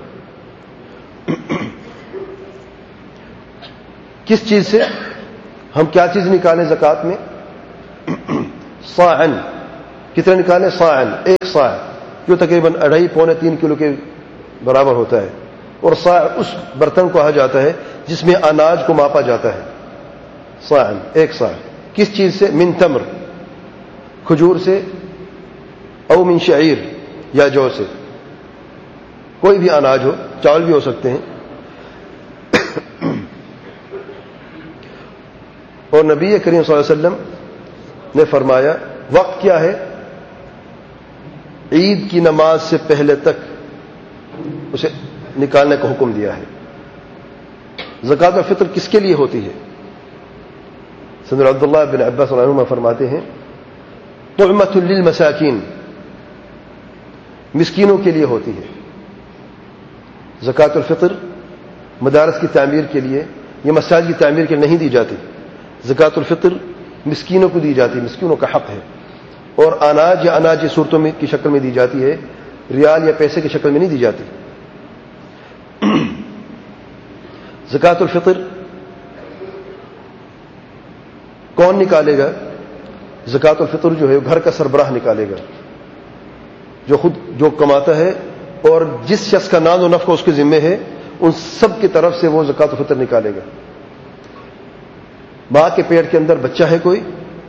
کس چیز سے ہم کیا چیز نکالیں زکوٰۃ میں؟ صاعن کتنے نکالیں؟ صاعن، ایک صاع جو تقریباً اڑھائی پونے تین کلو کے برابر ہوتا ہے. اور صاع اس برتن کو کہا جاتا ہے جس میں اناج کو ماپا جاتا ہے. صاعن ایک صاع. کس چیز سے؟ من تمر، کھجور سے، او من شعیر یا جو سے، کوئی بھی اناج ہو، چاول بھی ہو سکتے ہیں. اور نبی کریم صلی اللہ علیہ وسلم نے فرمایا وقت کیا ہے؟ عید کی نماز سے پہلے تک اسے نکالنے کا حکم دیا ہے. زکوٰۃ الفطر کس کے لیے ہوتی ہے؟ سیدنا عبداللہ بن عباس رضی اللہ عنہما فرماتے ہیں طعمۃ للمساکین، مسکینوں کے لیے ہوتی ہے. زکوٰۃ الفطر مدارس کی تعمیر کے لیے یا مساجد کی تعمیر کے لیے نہیں دی جاتی. زکوٰۃ الفطر مسکینوں کو دی جاتی، مسکینوں کا حق ہے. اور اناج یا اناج صورتوں میں کی شکل میں دی جاتی ہے، ریال یا پیسے کی شکل میں نہیں دی جاتی. زکوٰۃ الفطر کون نکالے گا؟ زکوٰۃ الفطر جو ہے گھر کا سربراہ نکالے گا، جو خود جو کماتا ہے اور جس شخص کا ناز و نفع اس کے ذمے ہے ان سب کی طرف سے وہ زکوٰۃ الفطر نکالے گا. ماں کے پیٹ کے اندر بچہ ہے کوئی،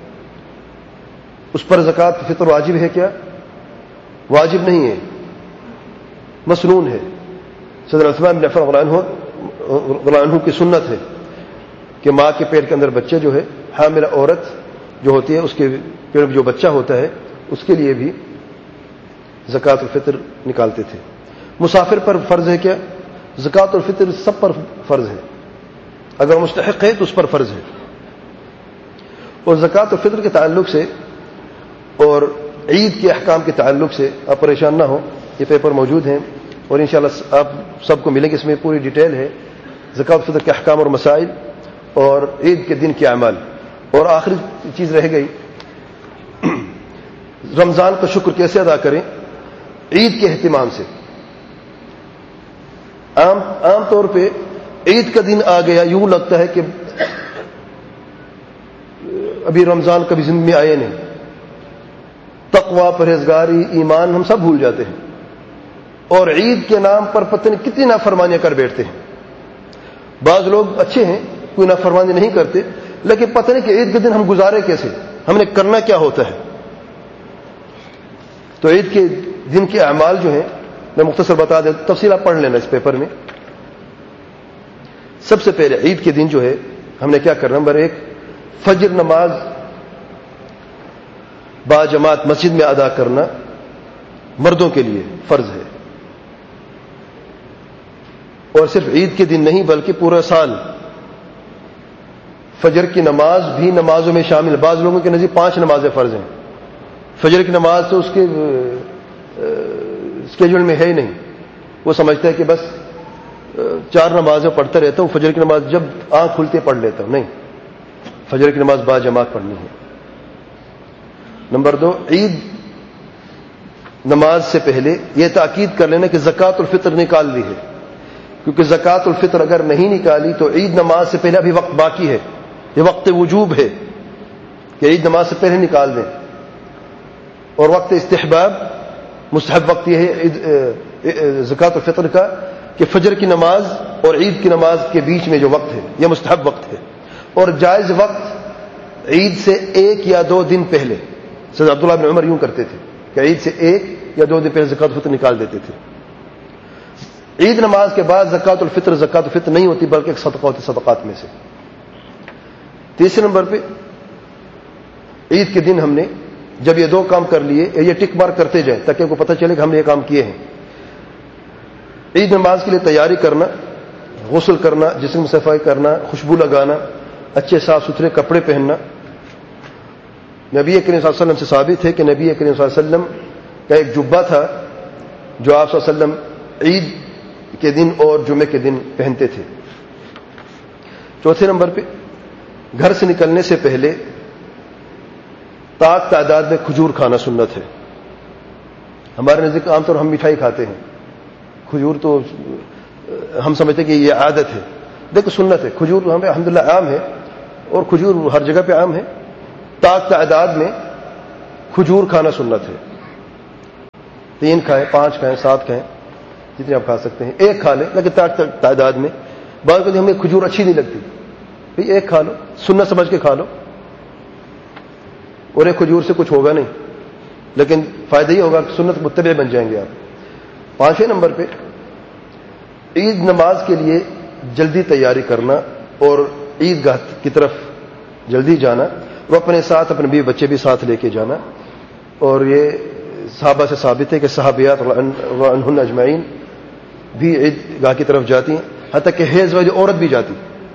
اس پر زکوٰۃ الفطر واجب ہے کیا؟ واجب نہیں ہے، مسنون ہے. سیدنا عثمان بن عفان رضی اللہ عنہ کی سنت ہے کہ ماں کے پیٹ کے اندر بچے جو ہے، حاملہ عورت جو ہوتی ہے اس کے پیٹ میں جو بچہ ہوتا ہے اس کے لیے بھی زکوٰۃ الفطر نکالتے تھے. مسافر پر فرض ہے کیا؟ زکوٰۃ الفطر سب پر فرض ہے، اگر مستحق ہے تو اس پر فرض ہے. اور زکوٰۃ الفطر کے تعلق سے اور عید کے احکام کے تعلق سے آپ پریشان نہ ہو، یہ پیپر موجود ہیں اور انشاءاللہ آپ سب کو ملیں گے. اس میں پوری ڈیٹیل ہے زکوٰۃ الفطر کے احکام اور مسائل اور عید کے دن کے اعمال. اور آخری چیز رہ گئی، رمضان کا شکر کیسے ادا کریں؟ عید کے اہتمام سے. عام عام طور پہ عید کا دن آ گیا یوں لگتا ہے کہ ابھی رمضان کبھی زندگی میں آئے نہیں. تقوی، پرہیزگاری، ایمان ہم سب بھول جاتے ہیں اور عید کے نام پر پتہ نہیں کتنی نافرمانیاں کر بیٹھتے ہیں. بعض لوگ اچھے ہیں، کوئی نافرمانی نہیں کرتے، لیکن پتہ نہیں کہ عید کے دن ہم گزارے کیسے، ہم نے کرنا کیا ہوتا ہے. تو عید کے دن کے اعمال جو ہیں میں مختصر بتا دیں، تفصیل آپ پڑھ لینا اس پیپر میں. سب سے پہلے عید کے دن جو ہے ہم نے کیا کرنا؟ نمبر ایک، فجر نماز با جماعت مسجد میں ادا کرنا مردوں کے لیے فرض ہے. اور صرف عید کے دن نہیں بلکہ پورا سال فجر کی نماز بھی نمازوں میں شامل. بعض لوگوں کے نزدیک پانچ نمازیں فرض ہیں، فجر کی نماز تو اس کے اسکیجول میں ہے ہی نہیں. وہ سمجھتا ہے کہ بس چار نمازیں پڑھتا رہتا ہوں، فجر کی نماز جب آنکھ کھلتے پڑھ لیتا ہوں. نہیں، فجر کی نماز با جماعت پڑھنی ہے. نمبر دو، عید نماز سے پہلے یہ تاکید کر لینا کہ زکوٰۃ الفطر نکال لی ہے، کیونکہ زکوٰۃ الفطر اگر نہیں نکالی تو عید نماز سے پہلے ابھی وقت باقی ہے. یہ وقت وجوب ہے کہ عید نماز سے پہلے نکال دیں. اور وقت استحباب، مستحب وقت یہ ہے زکوٰۃ الفطر کا کہ فجر کی نماز اور عید کی نماز کے بیچ میں جو وقت ہے یہ مستحب وقت ہے. اور جائز وقت عید سے ایک یا دو دن پہلے. سیدنا عبداللہ بن عمر یوں کرتے تھے کہ عید سے ایک یا دو دن پہلے زکوٰۃ الفطر نکال دیتے تھے. عید نماز کے بعد زکوٰۃ الفطر زکوٰۃ الفطر نہیں ہوتی بلکہ ایک صدقہ ہوتی صدقات میں سے. تیسرے نمبر پہ عید کے دن ہم نے جب یہ دو کام کر لیے، یہ ٹک مارک کرتے جائیں تاکہ کو پتہ چلے کہ ہم نے یہ کام کیے ہیں. عید نماز کے لیے تیاری کرنا، غسل کرنا، جسم صفائی کرنا، خوشبو لگانا، اچھے صاف ستھرے کپڑے پہننا. نبی کریم صلی اللہ علیہ وسلم سے ثابت ہے کہ نبی کریم صلی اللہ علیہ وسلم کا ایک جبہ تھا جو آپ صلی اللہ علیہ وسلم عید کے دن اور جمعے کے دن پہنتے تھے. چوتھے نمبر پہ گھر سے نکلنے سے پہلے طاق تعداد میں کھجور کھانا سنت ہے. ہمارے نزدیک عام طور ہم مٹھائی کھاتے ہیں، کھجور تو ہم سمجھتے کہ یہ عادت ہے. دیکھو سنت ہے، کھجور ہمیں الحمدللہ عام ہے اور کھجور ہر جگہ پہ عام ہے. طاق تعداد میں کھجور کھانا سنت ہے. تین کھائیں، پانچ کھائیں، سات کھائیں، جتنے آپ کھا سکتے ہیں. ایک کھا لیں لگاتار تعداد میں. بعض کو ہمیں کھجور اچھی نہیں لگتی، بھئی ایک کھا لو، سنت سمجھ کے کھا لو، اور ایک کھجور سے کچھ ہوگا نہیں، لیکن فائدہ ہی ہوگا کہ سنت متبع بن جائیں گے آپ. پانچویں نمبر پہ عید نماز کے لیے جلدی تیاری کرنا اور عید گاہ کی طرف جلدی جانا، اور اپنے ساتھ اپنے بیوی بچے بھی ساتھ لے کے جانا. اور یہ صحابہ سے ثابت ہے کہ صحابیات عنہن اجمعین بھی عید گاہ کی طرف جاتی ہیں، حتیٰ کہ حیض والی عورت بھی جاتی،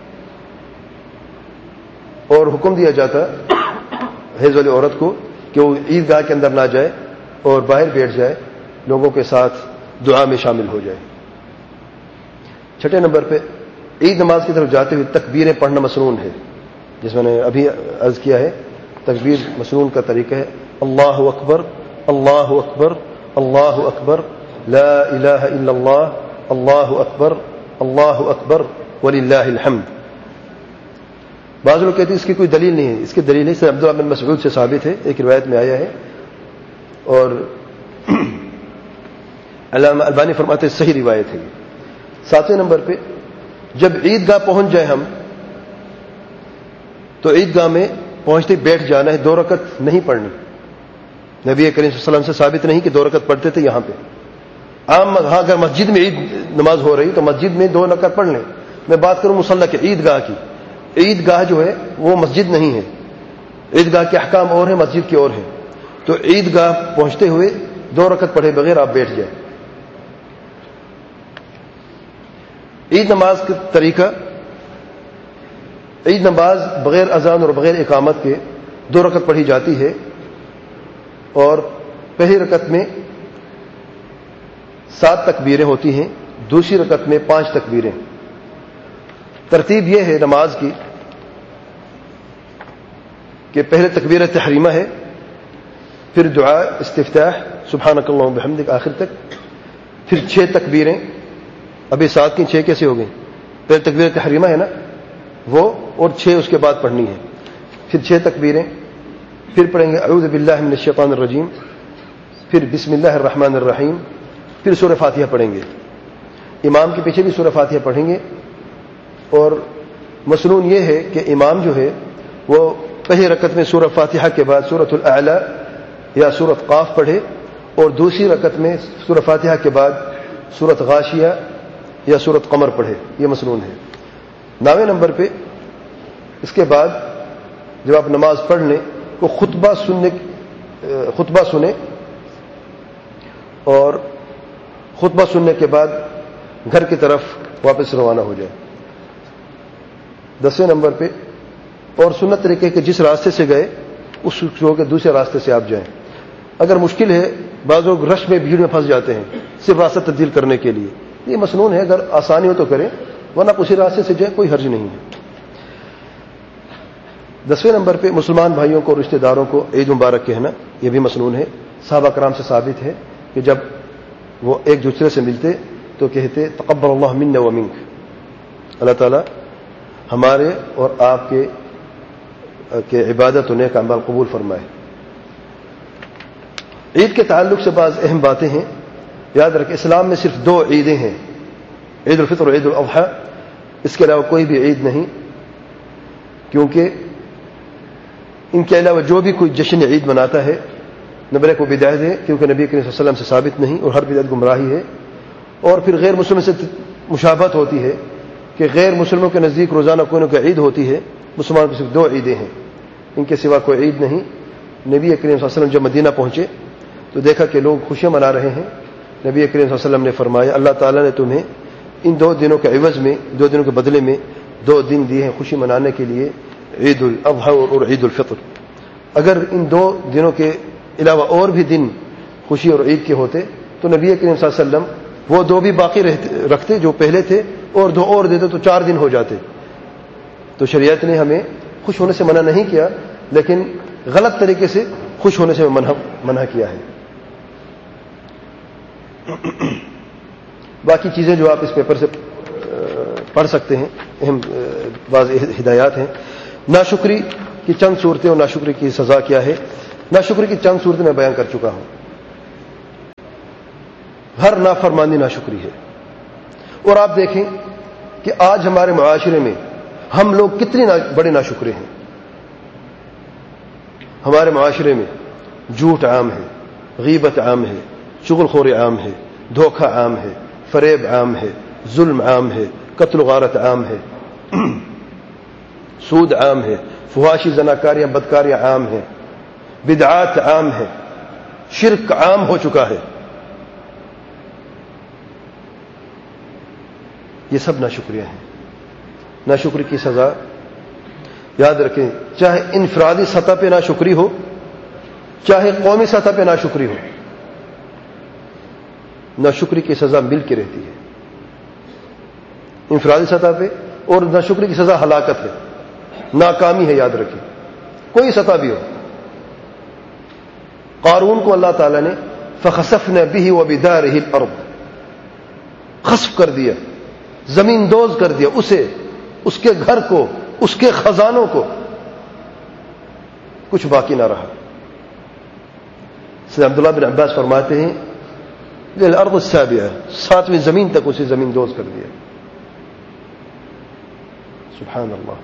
اور حکم دیا جاتا حیض والی عورت کو کہ وہ عید گاہ کے اندر نہ جائے اور باہر بیٹھ جائے، لوگوں کے ساتھ دعا میں شامل ہو جائے. چھٹے نمبر پہ عید نماز کی طرف جاتے ہوئے تکبیریں پڑھنا مسنون ہے، جس میں نے ابھی عرض کیا ہے. تکبیر مسنون کا طریقہ ہے اللہ اکبر، اللہ اکبر، اللہ اکبر، لا الہ الا اللہ، اللہ اکبر، اللہ اکبر وللہ الحمد. بعض لوگ کہتے ہیں اس کی کوئی دلیل نہیں ہے. اس کی دلیل ہے عبداللہ بن مسعود سے ثابت ہے، ایک روایت میں آیا ہے، اور علامہ البانی فرماتے ہیں صحیح روایت ہے. ساتویں نمبر پہ جب عید گاہ پہنچ جائے ہم تو عید گاہ میں پہنچتے بیٹھ جانا ہے، دو رکعت نہیں پڑھنی. نبی کریم صلی اللہ علیہ وسلم سے ثابت نہیں کہ دو رکعت پڑھتے تھے. یہاں پہ عام ہاں اگر مسجد میں عید نماز ہو رہی تو مسجد میں دو رکعت پڑھ لیں. میں بات کروں مصلی کی، عید گاہ کی. عید گاہ جو ہے وہ مسجد نہیں ہے، عید گاہ کے احکام اور ہیں، مسجد کے اور ہیں. تو عید گاہ پہنچتے ہوئے دو رکعت پڑھے بغیر آپ بیٹھ جائیں. عید نماز کا طریقہ، عید نماز بغیر اذان اور بغیر اقامت کے دو رکعت پڑھی جاتی ہے، اور پہلی رکعت میں سات تکبیریں ہوتی ہیں، دوسری رکعت میں پانچ تکبیریں. ترتیب یہ ہے نماز کی کہ پہلے تکبیر تحریمہ ہے، پھر دعا استفتاح سبحانک اللہم وبحمدک آخر تک، پھر چھ تکبیریں. ابھی سات کی چھ کیسے ہو گئی؟ پہلے تکبیر تحریمہ ہے نا وہ، اور چھ اس کے بعد پڑھنی ہے. پھر چھ تکبیریں، پھر پڑھیں گے اعوذ باللہ من الشیطان الرجیم، پھر بسم اللہ الرحمن الرحیم، پھر سورہ فاتحہ پڑھیں گے. امام کے پیچھے بھی سورہ فاتحہ پڑھیں گے. اور مسنون یہ ہے کہ امام جو ہے وہ پہلی رکعت میں سورہ فاتحہ کے بعد سورۃ الاعلی یا سورۃ قاف پڑھے، اور دوسری رکعت میں سورہ فاتحہ کے بعد سورۃ غاشیہ یا سورۃ قمر پڑھے. یہ مسنون ہے. نویں نمبر پہ اس کے بعد جب آپ نماز پڑھ لیں تو خطبہ سننے خطبہ سنیں، اور خطبہ سننے کے بعد گھر کی طرف واپس روانہ ہو جائے. دسویں نمبر پہ اور سنت طریقے کہ جس راستے سے گئے اس کے دوسرے راستے سے آپ جائیں. اگر مشکل ہے، بعض لوگ رش میں بھیڑ میں پھنس جاتے ہیں صرف راستہ تبدیل کرنے کے لیے. یہ مسنون ہے، اگر آسانی ہو تو کریں، ورنہ اسی راستے سے جائیں، کوئی حرج نہیں ہے. دسویں نمبر پہ مسلمان بھائیوں کو رشتہ داروں کو عید مبارک کہنا، یہ بھی مسنون ہے. صحابہ کرام سے ثابت ہے کہ جب وہ ایک دوسرے سے ملتے تو کہتے تقبل اللہ منا و منک، اللہ تعالیٰ ہمارے اور آپ کے کہ عبادت و نیک اعمال قبول فرمائے. عید کے تعلق سے بعض اہم باتیں ہیں. یاد رکھیں اسلام میں صرف دو عیدیں ہیں، عید الفطر اور عید الاضحیٰ. اس کے علاوہ کوئی بھی عید نہیں، کیونکہ ان کے علاوہ جو بھی کوئی جشن عید مناتا ہے نمبر ایک وہ بدعت ہے، کیونکہ نبی کریم صلی اللہ علیہ وسلم سے ثابت نہیں، اور ہر بدعت گمراہی ہے. اور پھر غیر مسلم سے مشابہت ہوتی ہے کہ غیر مسلموں کے نزدیک روزانہ کوئی نہ کوئی عید ہوتی ہے، مسلمان کو صرف دو عیدیں ہیں، ان کے سوا کوئی عید نہیں. نبی کریم صلی اللہ علیہ وسلم جب مدینہ پہنچے تو دیکھا کہ لوگ خوشیاں منا رہے ہیں. نبی کریم صلی اللہ علیہ وسلم نے فرمایا اللہ تعالیٰ نے تمہیں ان دو دنوں کے عوض میں، دو دنوں کے بدلے میں دو دن دیے ہیں خوشی منانے کے لیے، عید الاضحیٰ اور عید الفطر. اگر ان دو دنوں کے علاوہ اور بھی دن خوشی اور عید کے ہوتے تو نبی کریم صلی اللہ علیہ وسلم وہ دو بھی باقی رکھتے جو پہلے تھے، اور دو اور دیتے تو چار دن ہو جاتے. تو شریعت نے ہمیں خوش ہونے سے منع نہیں کیا، لیکن غلط طریقے سے خوش ہونے سے منع منع کیا ہے. باقی چیزیں جو آپ اس پیپر سے پڑھ سکتے ہیں، اہم بعض ہدایات ہیں. ناشکری کی چند صورتیں اور ناشکری کی سزا کیا ہے. ناشکری کی چند صورتیں میں بیان کر چکا ہوں. ہر نافرمانی ناشکری ہے. اور آپ دیکھیں کہ آج ہمارے معاشرے میں ہم لوگ کتنے بڑے ناشکرے ہیں. ہمارے معاشرے میں جھوٹ عام ہے، غیبت عام ہے، چغل خوری عام ہے، دھوکہ عام ہے، فریب عام ہے، ظلم عام ہے، قتل و غارت عام ہے، سود عام ہے، فحاشی زناکاریاں بدکاریاں عام ہیں، بدعات عام ہے، شرک عام ہو چکا ہے. یہ سب ناشکریاں ہیں. ناشکری کی سزا یاد رکھیں، چاہے انفرادی سطح پہ ناشکری ہو، چاہے قومی سطح پہ ناشکری ہو، ناشکری کی سزا مل کے رہتی ہے. انفرادی سطح پہ اور ناشکری کی سزا ہلاکت ہے، ناکامی ہے. یاد رکھیں کوئی سطح بھی ہو. قارون کو اللہ تعالیٰ نے فخسفنا به وبداره الارض، خسف کر دیا، زمین دوز کر دیا، اسے، اس کے گھر کو، اس کے خزانوں کو، کچھ باقی نہ رہا. سید عبداللہ بن عباس فرماتے ہیں الارض السابعہ، ساتویں زمین تک اسے زمین دوز کر دیا. سبحان اللہ.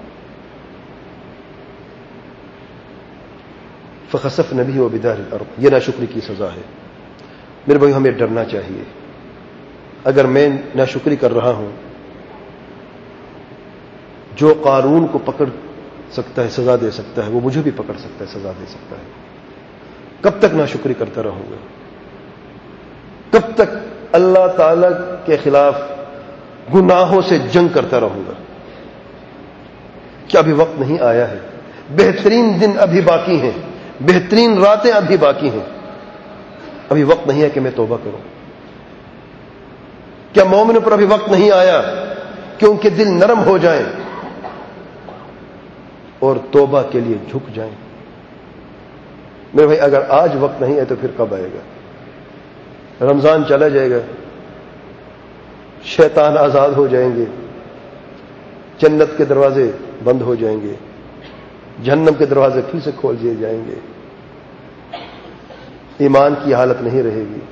فخسفنا به وبداره الارض، یہ ناشکری کی سزا ہے. میرے بھائی ہمیں ڈرنا چاہیے. اگر میں ناشکری کر رہا ہوں، جو قارون کو پکڑ سکتا ہے، سزا دے سکتا ہے، وہ مجھے بھی پکڑ سکتا ہے، سزا دے سکتا ہے. کب تک ناشکری کرتا رہوں گا؟ کب تک اللہ تعالی کے خلاف گناہوں سے جنگ کرتا رہوں گا؟ کیا ابھی وقت نہیں آیا ہے؟ بہترین دن ابھی باقی ہیں، بہترین راتیں ابھی باقی ہیں. ابھی وقت نہیں ہے کہ میں توبہ کروں؟ کیا مومنوں پر ابھی وقت نہیں آیا کہ ان کے دل نرم ہو جائیں اور توبہ کے لیے جھک جائیں؟ میرے بھائی اگر آج وقت نہیں ہے تو پھر کب آئے گا؟ رمضان چلا جائے گا، شیطان آزاد ہو جائیں گے، جنت کے دروازے بند ہو جائیں گے، جہنم کے دروازے پھر سے کھول دیے جائیں گے، ایمان کی حالت نہیں رہے گی.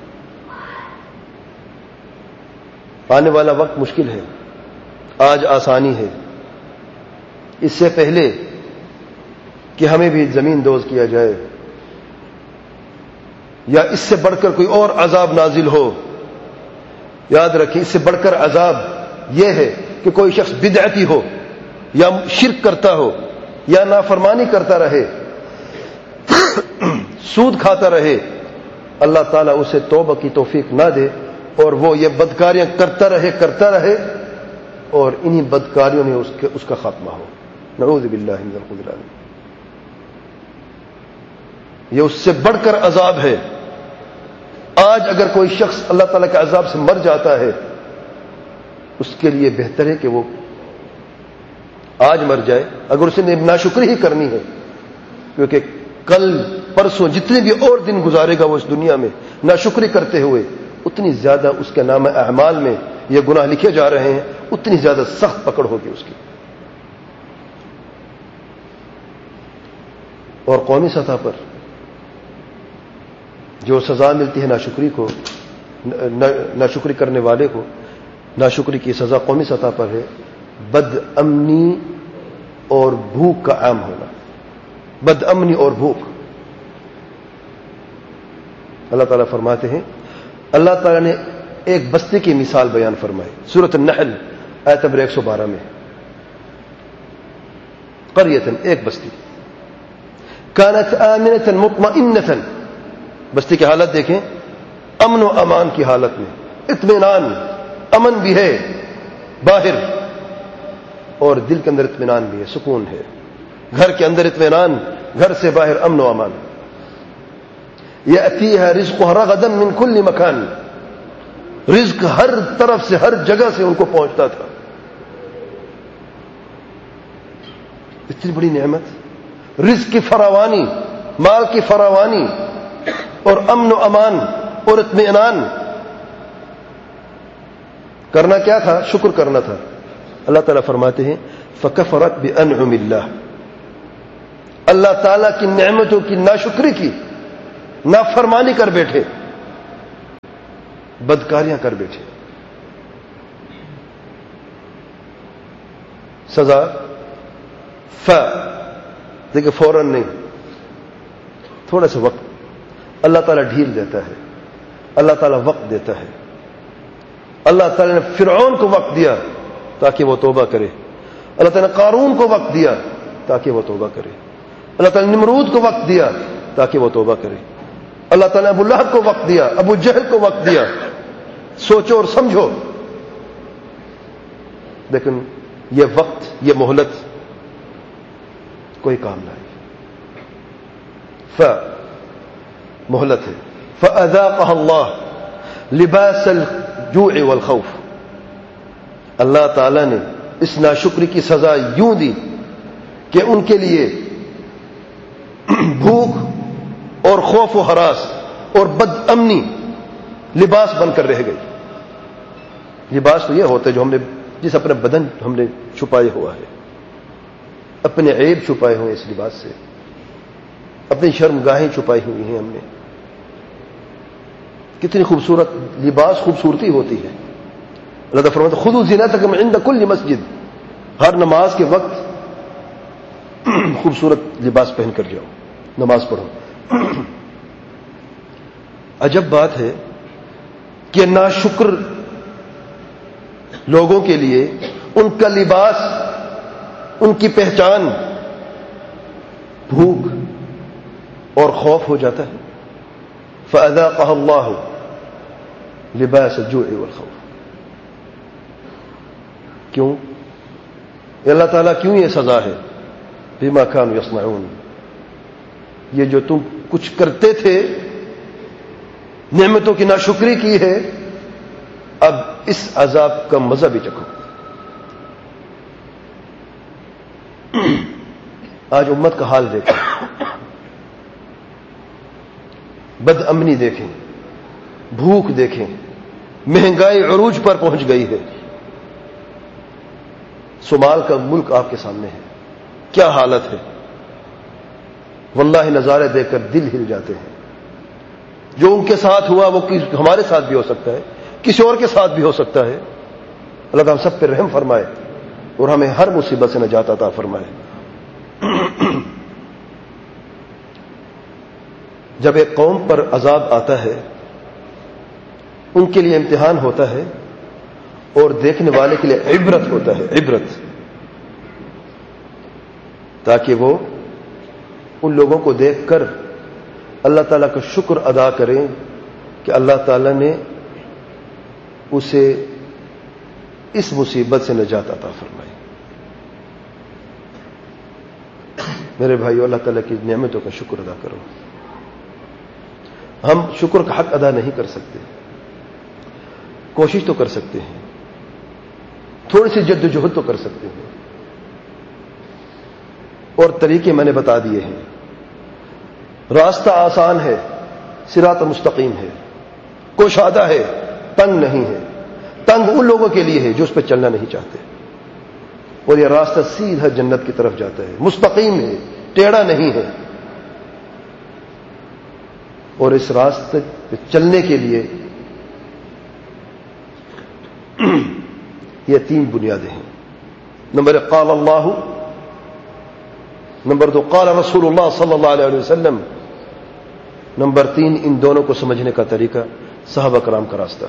آنے والا وقت مشکل ہے، آج آسانی ہے. اس سے پہلے کہ ہمیں بھی زمین دوز کیا جائے یا اس سے بڑھ کر کوئی اور عذاب نازل ہو، یاد رکھیں اس سے بڑھ کر عذاب یہ ہے کہ کوئی شخص بدعتی ہو یا شرک کرتا ہو یا نافرمانی کرتا رہے، سود کھاتا رہے، اللہ تعالیٰ اسے توبہ کی توفیق نہ دے اور وہ یہ بدکاریاں کرتا رہے کرتا رہے اور انہی بدکاریوں میں اس, کے اس کا خاتمہ ہو. نعوذ باللہ من الخذلان. یہ اس سے بڑھ کر عذاب ہے. آج اگر کوئی شخص اللہ تعالیٰ کے عذاب سے مر جاتا ہے، اس کے لیے بہتر ہے کہ وہ آج مر جائے اگر اسے ناشکری ہی کرنی ہے، کیونکہ کل پرسوں جتنے بھی اور دن گزارے گا وہ اس دنیا میں ناشکری کرتے ہوئے، اتنی زیادہ اس کے نام اعمال میں یہ گناہ لکھے جا رہے ہیں، اتنی زیادہ سخت پکڑ ہوگی اس کی. اور قومی سطح پر جو سزا ملتی ہے ناشکری کو، ناشکری کرنے والے کو، ناشکری کی سزا قومی سطح پر ہے بد امنی اور بھوک کا عام ہونا. بد امنی اور بھوک. اللہ تعالیٰ فرماتے ہیں، اللہ تعالیٰ نے ایک بستی کی مثال بیان فرمائی سورۃ النحل آیت نمبر ایک سو بارہ میں. قریۃ، ایک بستی، کانت آمنۃ مطمئنۃ، بستی کی حالت دیکھیں، امن و امان کی حالت میں، اطمینان، امن بھی ہے باہر اور دل کے اندر اطمینان بھی ہے، سکون ہے. گھر کے اندر اطمینان، گھر سے باہر امن و امان. یأتیہا رزقہا رغدا من کل مکان، رزق ہر طرف سے، ہر جگہ سے ان کو پہنچتا تھا. اتنی بڑی نعمت، رزق کی فراوانی، مال کی فراوانی اور امن و امان اور اطمینان. کرنا کیا تھا؟ شکر کرنا تھا. اللہ تعالیٰ فرماتے ہیں فکفرت بانعم اللہ، اللہ تعالیٰ کی نعمتوں کی ناشکری کی، نافرمانی کر بیٹھے، بدکاریاں کر بیٹھے، سزا ف دیکھیں فوراً نہیں، تھوڑا سا وقت اللہ تعالیٰ ڈھیل دیتا ہے، اللہ تعالیٰ وقت دیتا ہے۔ اللہ تعالیٰ نے فرعون کو وقت دیا تاکہ وہ توبہ کرے، اللہ تعالیٰ نے قارون کو وقت دیا تاکہ وہ توبہ کرے، اللہ تعالیٰ نے نمرود کو وقت دیا تاکہ وہ توبہ کرے، اللہ تعالیٰ نے ابو لہب کو وقت دیا، ابو جہل کو وقت دیا۔ سوچو اور سمجھو، لیکن یہ وقت، یہ مہلت کوئی کام نہیں۔ ف مہلت ہے، فَأَذَاقَهَا اللَّهُ لِبَاسَ الْجُوعِ وَالْخَوْفِ، اللہ تعالیٰ نے اس ناشکری کی سزا یوں دی کہ ان کے لیے بھوک اور خوف و ہراس اور بد امنی لباس بن کر رہ گئی۔ لباس تو یہ ہوتا ہے جو ہم نے جس اپنے بدن ہم نے چھپائے ہوا ہے، اپنے عیب چھپائے ہوئے اس لباس سے، اپنی شرمگاہیں چھپائی ہوئی ہیں ہم نے۔ کتنی خوبصورت لباس خوبصورتی ہوتی ہے۔ اللہ تعالیٰ فرماتا ہے خذوا زینتکم عند کل مسجد، ہر نماز کے وقت خوبصورت لباس پہن کر جاؤ، نماز پڑھو۔ عجب بات ہے کہ ناشکر لوگوں کے لیے ان کا لباس، ان کی پہچان بھوک اور خوف ہو جاتا ہے۔ فَأَذَاقَهَا اللَّهُ لِبَاسَ الْجُوعِ وَالْخَوْفِ، کیوں؟ اللہ تعالیٰ کیوں یہ سزا ہے؟ بِمَا كَانُوا يَصْنَعُونَ، یہ جو تم کچھ کرتے تھے، نعمتوں کی ناشکری کی ہے، اب اس عذاب کا مزہ بھی چکھو۔ آج امت کا حال دیکھیں، بد امنی دیکھیں، بھوک دیکھیں، مہنگائی عروج پر پہنچ گئی ہے۔ صومال کا ملک آپ کے سامنے ہے، کیا حالت ہے، واللہ نظارے دیکھ کر دل ہل جاتے ہیں۔ جو ان کے ساتھ ہوا وہ ہمارے ساتھ بھی ہو سکتا ہے، کسی اور کے ساتھ بھی ہو سکتا ہے۔ اللہ تعالیٰ ہم سب پہ رحم فرمائے اور ہمیں ہر مصیبت سے نجات عطا فرمائے۔ جب ایک قوم پر عذاب آتا ہے، ان کے لیے امتحان ہوتا ہے اور دیکھنے والے کے لیے عبرت ہوتا ہے، عبرت، تاکہ وہ ان لوگوں کو دیکھ کر اللہ تعالیٰ کا شکر ادا کریں کہ اللہ تعالیٰ نے اسے اس مصیبت سے نجات عطا فرمائی۔ میرے بھائیو، اللہ تعالیٰ کی نعمتوں کا شکر ادا کرو۔ ہم شکر کا حق ادا نہیں کر سکتے، کوشش تو کر سکتے ہیں، تھوڑی سی جد و جہد تو کر سکتے ہیں، اور طریقے میں نے بتا دیے ہیں۔ راستہ آسان ہے، صراط مستقیم ہے، کوشادہ ہے، تنگ نہیں ہے۔ تنگ ان لوگوں کے لیے ہے جو اس پہ چلنا نہیں چاہتے، اور یہ راستہ سیدھا جنت کی طرف جاتا ہے، مستقیم ہے، ٹیڑھا نہیں ہے۔ اور اس راستے پہ چلنے کے لیے یہ تین بنیادیں ہیں۔ نمبر ایک قال اللہ، نمبر دو قال رسول اللہ صلی اللہ علیہ وسلم، نمبر تین ان دونوں کو سمجھنے کا طریقہ صحابہ کرام کا راستہ۔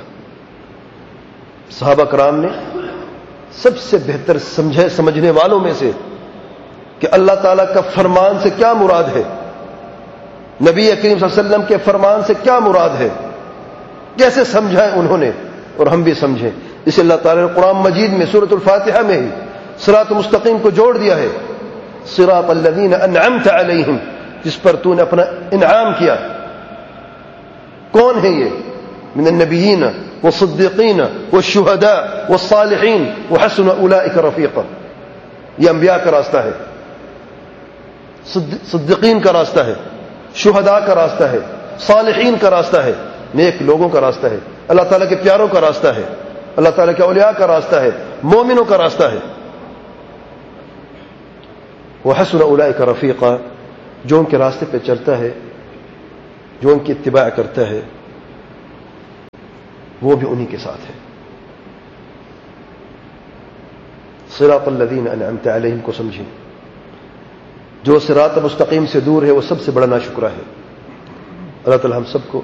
صحابہ کرام نے سب سے بہتر سمجھے سمجھنے والوں میں سے کہ اللہ تعالیٰ کا فرمان سے کیا مراد ہے، نبی کریم صلی اللہ علیہ وسلم کے فرمان سے کیا مراد ہے، کیسے سمجھا ہے انہوں نے، اور ہم بھی سمجھیں۔ اس اللہ تعالیٰ نے قرآن مجید میں سورۃ الفاتحہ میں ہی صراط مستقیم کو جوڑ دیا ہے، صراط الذین انعمت علیہم، جس پر تو نے اپنا انعام کیا۔ کون ہے یہ؟ من النبیین والصدیقین والشہداء والصالحین وحسن اولئک رفیقا، یہ انبیاء کا راستہ ہے، صدیقین کا راستہ ہے، شہداء کا راستہ ہے، صالحین کا راستہ ہے، نیک لوگوں کا راستہ ہے، اللہ تعالیٰ کے پیاروں کا راستہ ہے، اللہ تعالیٰ کے اولیاء کا راستہ ہے، مومنوں کا راستہ ہے۔ وحسن اولئک رفیقا، جو ان کے راستے پہ چلتا ہے، جو ان کی اتباع کرتا ہے، وہ بھی انہی کے ساتھ ہے۔ صراط الذین انعمت علیہم کو سمجھیں، جو صراط مستقیم سے دور ہے وہ سب سے بڑا ناشکرہ ہے۔ اللہ تعالی ہم سب کو